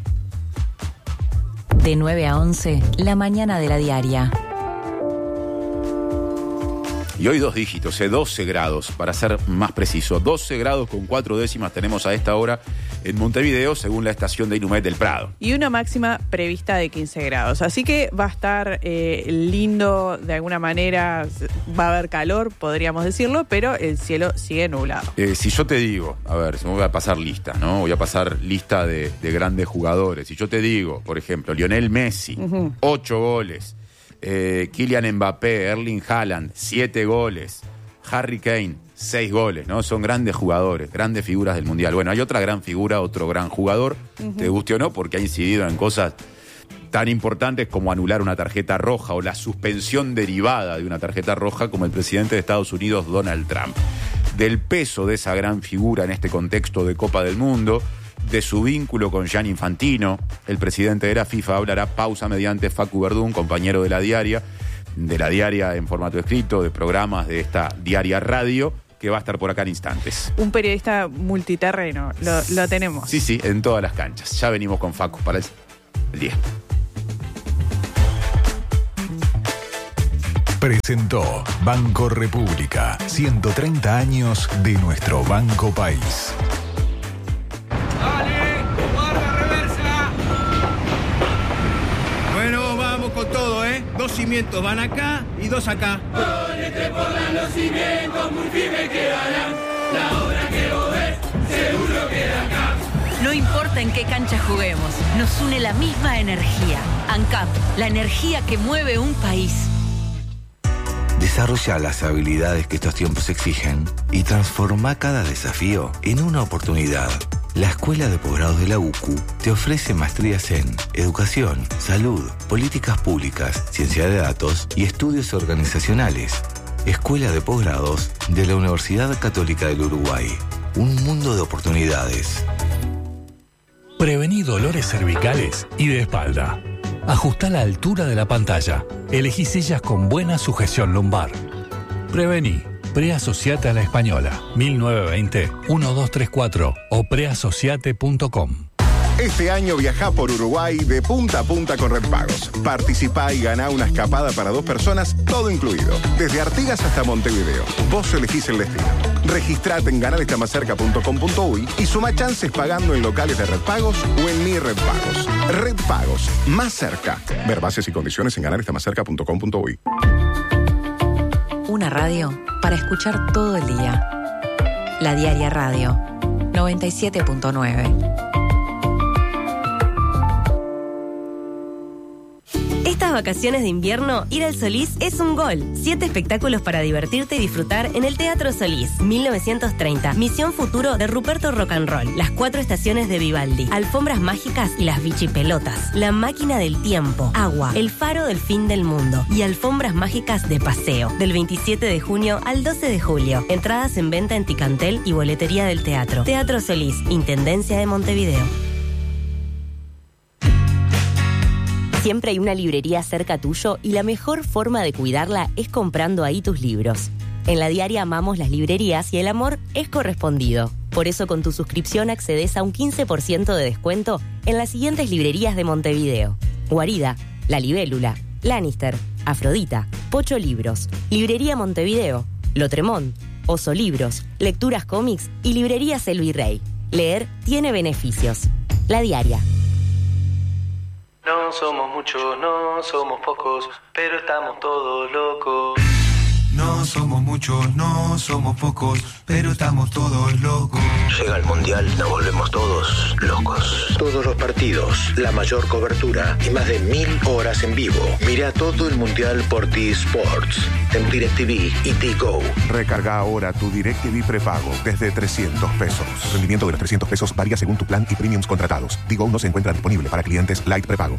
De nueve a once, la mañana de la diaria. Y hoy dos dígitos, eh, doce grados, para ser más preciso. doce grados con cuatro décimas tenemos a esta hora en Montevideo, según la estación de Inumet del Prado. Y una máxima prevista de quince grados. Así que va a estar eh, lindo, de alguna manera, va a haber calor, podríamos decirlo, pero el cielo sigue nublado. Eh, si yo te digo, a ver, me voy a pasar lista, ¿no? Voy a pasar lista de, de grandes jugadores. Si yo te digo, por ejemplo, Lionel Messi, uh-huh. ocho goles. Eh, Kylian Mbappé, Erling Haaland, siete goles. Harry Kane, seis goles, ¿no? Son grandes jugadores, grandes figuras del Mundial. Bueno, hay otra gran figura, otro gran jugador, uh-huh. te guste o no, porque ha incidido en cosas tan importantes como anular una tarjeta roja o la suspensión derivada de una tarjeta roja como el presidente de Estados Unidos, Donald Trump. Del peso de esa gran figura en este contexto de Copa del Mundo, de su vínculo con Gianni Infantino, el presidente de la FIFA, hablará pausa mediante Facu Verdún, compañero de la diaria, de la diaria en formato escrito, de programas de esta diaria radio, que va a estar por acá en instantes. Un periodista multiterreno, lo, lo tenemos. Sí, sí, en todas las canchas. Ya venimos con Facu para el, el día. Presentó Banco República, ciento treinta años de nuestro Banco País. ¡Dale! ¡Guarda reversa! Bueno, vamos con todo, ¿eh? Dos cimientos van acá y dos acá. Ponete por los cimientos, muy firme quedarán. La obra que vos ves, seguro queda acá. No importa en qué cancha juguemos, nos une la misma energía. ANCAP, la energía que mueve un país. Desarrolla las habilidades que estos tiempos exigen y transforma cada desafío en una oportunidad. La Escuela de Posgrados de la U C U te ofrece maestrías en Educación, Salud, Políticas Públicas, Ciencia de Datos y Estudios Organizacionales. Escuela de Posgrados de la Universidad Católica del Uruguay. Un mundo de oportunidades. Prevení dolores cervicales y de espalda. Ajustá la altura de la pantalla. Elegí sillas con buena sujeción lumbar. Prevení. Preasociate a la Española. mil novecientos veinte, doce treinta y cuatro o preasociate punto com. Este año viajá por Uruguay de punta a punta con Red Pagos. Participá y ganá una escapada para dos personas, todo incluido. Desde Artigas hasta Montevideo. Vos elegís el destino. Registrate en ganar está más cerca punto com punto uy y suma chances pagando en locales de Red Pagos o en Mi Red Pagos. Red Pagos, más cerca. Ver bases y condiciones en ganar está más cerca punto com punto uy. Una radio para escuchar todo el día. La Diaria Radio, noventa y siete punto nueve. Estas vacaciones de invierno, ir al Solís es un gol. Siete espectáculos para divertirte y disfrutar en el Teatro Solís. mil novecientos treinta. Misión Futuro de Ruperto Rock and Roll. Las cuatro estaciones de Vivaldi. Alfombras mágicas y las bichipelotas. La máquina del tiempo. Agua. El faro del fin del mundo. Y alfombras mágicas de paseo. Del veintisiete de junio al doce de julio. Entradas en venta en Ticantel y boletería del teatro. Teatro Solís. Intendencia de Montevideo. Siempre hay una librería cerca tuyo y la mejor forma de cuidarla es comprando ahí tus libros. En la diaria amamos las librerías y el amor es correspondido. Por eso con tu suscripción accedes a un quince por ciento de descuento en las siguientes librerías de Montevideo. Guarida, La Libélula, Lannister, Afrodita, Pocho Libros, Librería Montevideo, Lotremont, Oso Libros, Lecturas Cómics y Librería Selvirrey. Leer tiene beneficios. La diaria. No somos muchos, no somos pocos, pero estamos todos locos. No somos muchos, no somos pocos, pero estamos todos locos. Llega el Mundial, nos volvemos todos locos. Todos los partidos, la mayor cobertura y más de mil horas en vivo. Mira todo el Mundial por T-Sports, en DirecTV y T-Go. Recarga ahora tu DirecTV prepago desde trescientos pesos. El rendimiento de los trescientos pesos varía según tu plan y premiums contratados. T-Go no se encuentra disponible para clientes Light prepago.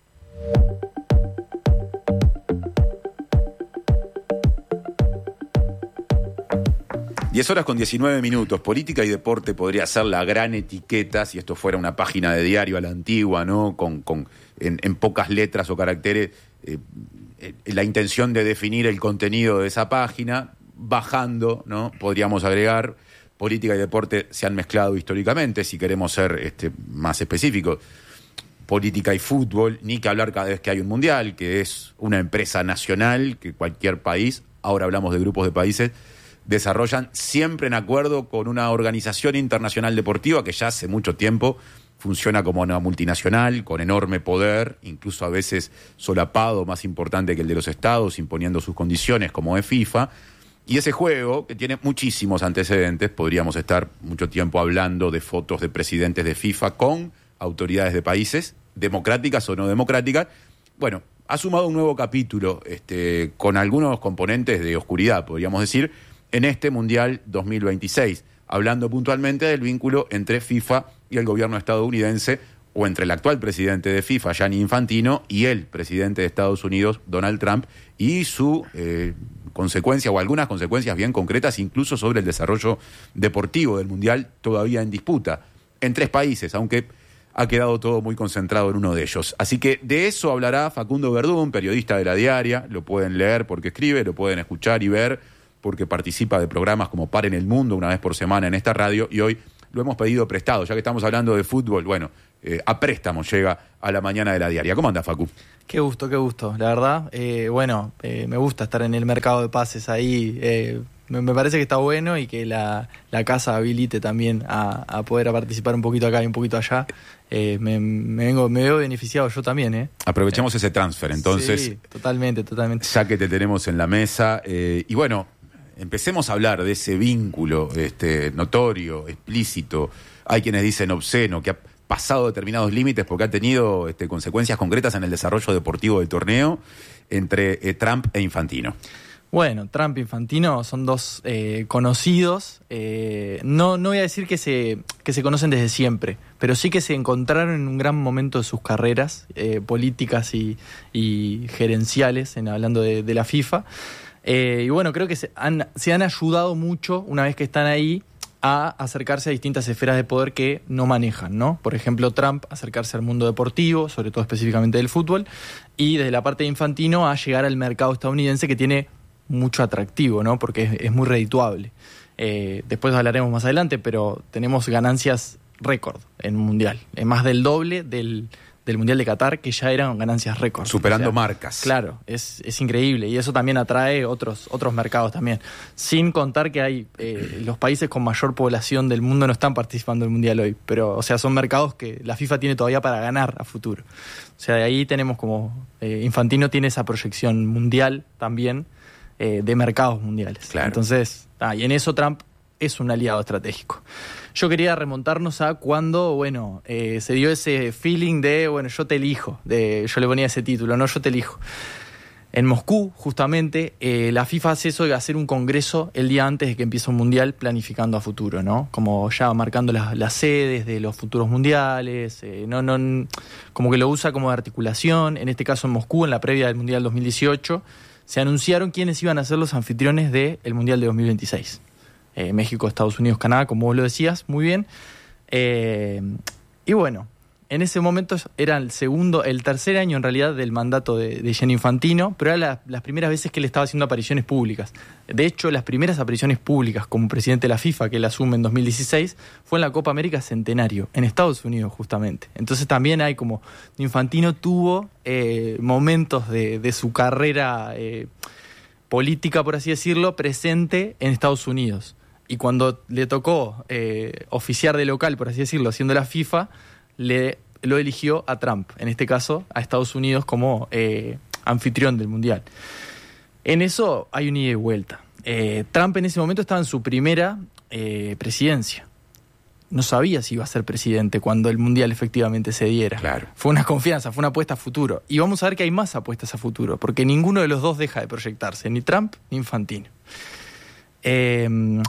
diez horas con diecinueve minutos. Política y deporte podría ser la gran etiqueta si esto fuera una página de diario a la antigua, ¿no? Con, con en, en pocas letras o caracteres, eh, eh, la intención de definir el contenido de esa página. Bajando, ¿no? Podríamos agregar, política y deporte se han mezclado históricamente, si queremos ser este, más específicos. Política y fútbol, ni que hablar cada vez que hay un mundial, que es una empresa nacional que cualquier país, ahora hablamos de grupos de países, desarrollan siempre en acuerdo con una organización internacional deportiva que ya hace mucho tiempo funciona como una multinacional, con enorme poder, incluso a veces solapado, más importante que el de los estados, imponiendo sus condiciones, como es FIFA. Y ese juego, que tiene muchísimos antecedentes, podríamos estar mucho tiempo hablando de fotos de presidentes de FIFA con autoridades de países, democráticas o no democráticas. Bueno, ha sumado un nuevo capítulo este, con algunos componentes de oscuridad, podríamos decir, en este Mundial dos mil veintiséis, hablando puntualmente del vínculo entre FIFA y el gobierno estadounidense, o entre el actual presidente de FIFA, Gianni Infantino, y el presidente de Estados Unidos, Donald Trump, y su eh, consecuencia, o algunas consecuencias bien concretas, incluso sobre el desarrollo deportivo del Mundial, todavía en disputa, en tres países, aunque ha quedado todo muy concentrado en uno de ellos. Así que de eso hablará Facundo Verdún, periodista de La Diaria. Lo pueden leer porque escribe, lo pueden escuchar y ver porque participa de programas como Paren el Mundo una vez por semana en esta radio, y hoy lo hemos pedido prestado, ya que estamos hablando de fútbol. Bueno, eh, a préstamo llega a la mañana de La Diaria. ¿Cómo anda, Facu? Qué gusto, qué gusto, la verdad. Eh, bueno, eh, me gusta estar en el mercado de pases ahí. Eh, me, me parece que está bueno y que la, la casa habilite también a, a poder a participar un poquito acá y un poquito allá. Eh, me, me, vengo, me veo beneficiado yo también. ¿eh? Aprovechemos eh, ese transfer, entonces. Sí, totalmente, totalmente. Ya que te tenemos en la mesa. Eh, y bueno, empecemos a hablar de ese vínculo este, notorio, explícito. Hay quienes dicen obsceno, que ha pasado determinados límites porque ha tenido este, consecuencias concretas en el desarrollo deportivo del torneo entre eh, Trump e Infantino. Bueno, Trump e Infantino son dos eh, conocidos. Eh, no, no voy a decir que se, que se conocen desde siempre, pero sí que se encontraron en un gran momento de sus carreras eh, políticas y, y gerenciales, en, hablando de, de la FIFA. Eh, y bueno, creo que se han, se han ayudado mucho una vez que están ahí a acercarse a distintas esferas de poder que no manejan, ¿no? Por ejemplo, Trump acercarse al mundo deportivo, sobre todo específicamente del fútbol, y desde la parte de Infantino a llegar al mercado estadounidense, que tiene mucho atractivo, ¿no? Porque es, es muy redituable. Eh, después hablaremos más adelante, pero tenemos ganancias récord en un mundial, es más del doble del del Mundial de Qatar, que ya eran ganancias récord. Superando o sea, marcas. Claro, es, es increíble, y eso también atrae otros, otros mercados también. Sin contar que hay eh, los países con mayor población del mundo no están participando del Mundial hoy, pero o sea, son mercados que la FIFA tiene todavía para ganar a futuro. O sea, de ahí tenemos como... Eh, Infantino tiene esa proyección mundial también eh, de mercados mundiales. Claro. Entonces, ah, y en eso Trump es un aliado estratégico. Yo quería remontarnos a cuando, bueno, eh, se dio ese feeling de, bueno, yo te elijo, de, yo le ponía ese título, no, yo te elijo. En Moscú, justamente, eh, la FIFA hace eso de hacer un congreso el día antes de que empiece un mundial, planificando a futuro, ¿no? Como ya marcando las, las sedes de los futuros mundiales, eh, no, no, como que lo usa como de articulación. En este caso en Moscú, en la previa del Mundial dos mil dieciocho, se anunciaron quiénes iban a ser los anfitriones del Mundial de dos mil veintiséis. Eh, México, Estados Unidos, Canadá, como vos lo decías, muy bien. Eh, y bueno, en ese momento era el segundo, el tercer año en realidad del mandato de, de Gianni Infantino, pero eran la, las primeras veces que él estaba haciendo apariciones públicas. De hecho, las primeras apariciones públicas como presidente de la FIFA, que él asume en dos mil dieciséis, fue en la Copa América Centenario, en Estados Unidos justamente. Entonces también hay como, Infantino tuvo eh, momentos de, de su carrera eh, política, por así decirlo, presente en Estados Unidos. Y cuando le tocó eh, oficiar de local, por así decirlo, haciendo la FIFA, le lo eligió a Trump, en este caso a Estados Unidos como eh, anfitrión del Mundial. En eso hay un ida y vuelta. Eh, Trump en ese momento estaba en su primera eh, presidencia. No sabía si iba a ser presidente cuando el Mundial efectivamente se diera. Claro. Fue una confianza, fue una apuesta a futuro. Y vamos a ver que hay más apuestas a futuro, porque ninguno de los dos deja de proyectarse, ni Trump ni Infantino. Eh...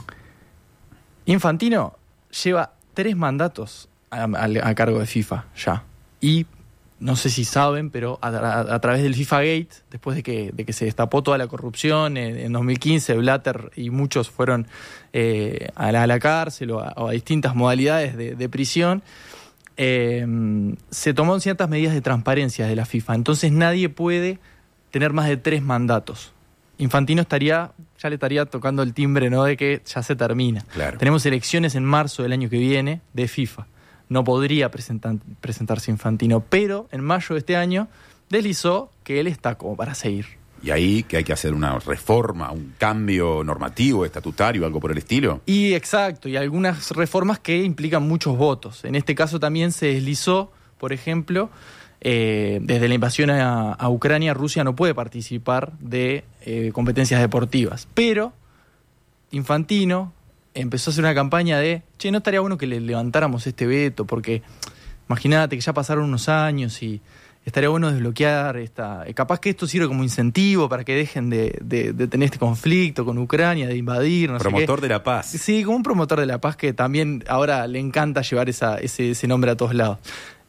Infantino lleva tres mandatos a, a, a cargo de FIFA ya. Y no sé si saben, pero a, a, a través del FIFA Gate, después de que, de que se destapó toda la corrupción, en, en dos mil quince Blatter y muchos fueron eh, a, la, a la cárcel o a, o a distintas modalidades de, de prisión, eh, se tomaron ciertas medidas de transparencia de la FIFA. Entonces nadie puede tener más de tres mandatos. Infantino estaría, ya le estaría tocando el timbre, ¿no?, de que ya se termina. Claro. Tenemos elecciones en marzo del año que viene de FIFA. No podría presentar, presentarse Infantino, pero en mayo de este año deslizó que él está como para seguir. Y ahí que hay que hacer una reforma, un cambio normativo, estatutario, algo por el estilo. Y exacto, y algunas reformas que implican muchos votos. En este caso también se deslizó, por ejemplo... Eh, desde la invasión a, a Ucrania, Rusia no puede participar de eh, competencias deportivas. Pero Infantino empezó a hacer una campaña de, che, no estaría bueno que le levantáramos este veto, porque imagínate que ya pasaron unos años y estaría bueno desbloquear esta... Capaz que esto sirve como incentivo para que dejen de, de, de tener este conflicto con Ucrania, de invadir, no promotor sé qué. de la paz. Sí, como un promotor de la paz que también ahora le encanta llevar esa, ese, ese nombre a todos lados.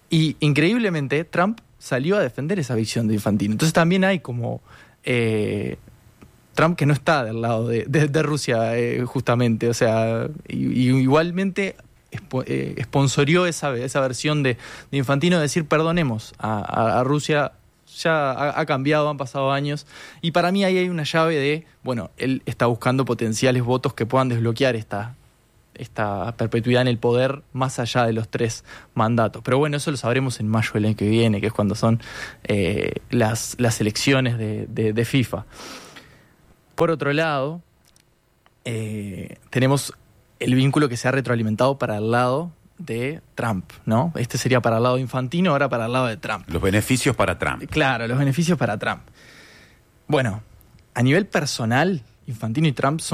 Y increíblemente Trump salió a defender esa visión de Infantino. Entonces también hay como eh, Trump que no está del lado de, de, de Rusia eh, justamente, o sea, y, y igualmente espo, eh, sponsorió esa, esa versión de, de Infantino de decir perdonemos a, a, a Rusia. Ya ha, ha cambiado, han pasado años, y para mí ahí hay una llave de, bueno, él está buscando potenciales votos que puedan desbloquear esta, esta perpetuidad en el poder más allá de los tres mandatos. Pero bueno, eso lo sabremos en mayo del año que viene, que es cuando son eh, las, las elecciones de, de, de FIFA. Por otro lado, eh, tenemos el vínculo que se ha retroalimentado para el lado de Trump, ¿no? Este sería para el lado de Infantino, ahora para el lado de Trump. Los beneficios para Trump. Claro, los beneficios para Trump. Bueno, a nivel personal, Infantino y Trump son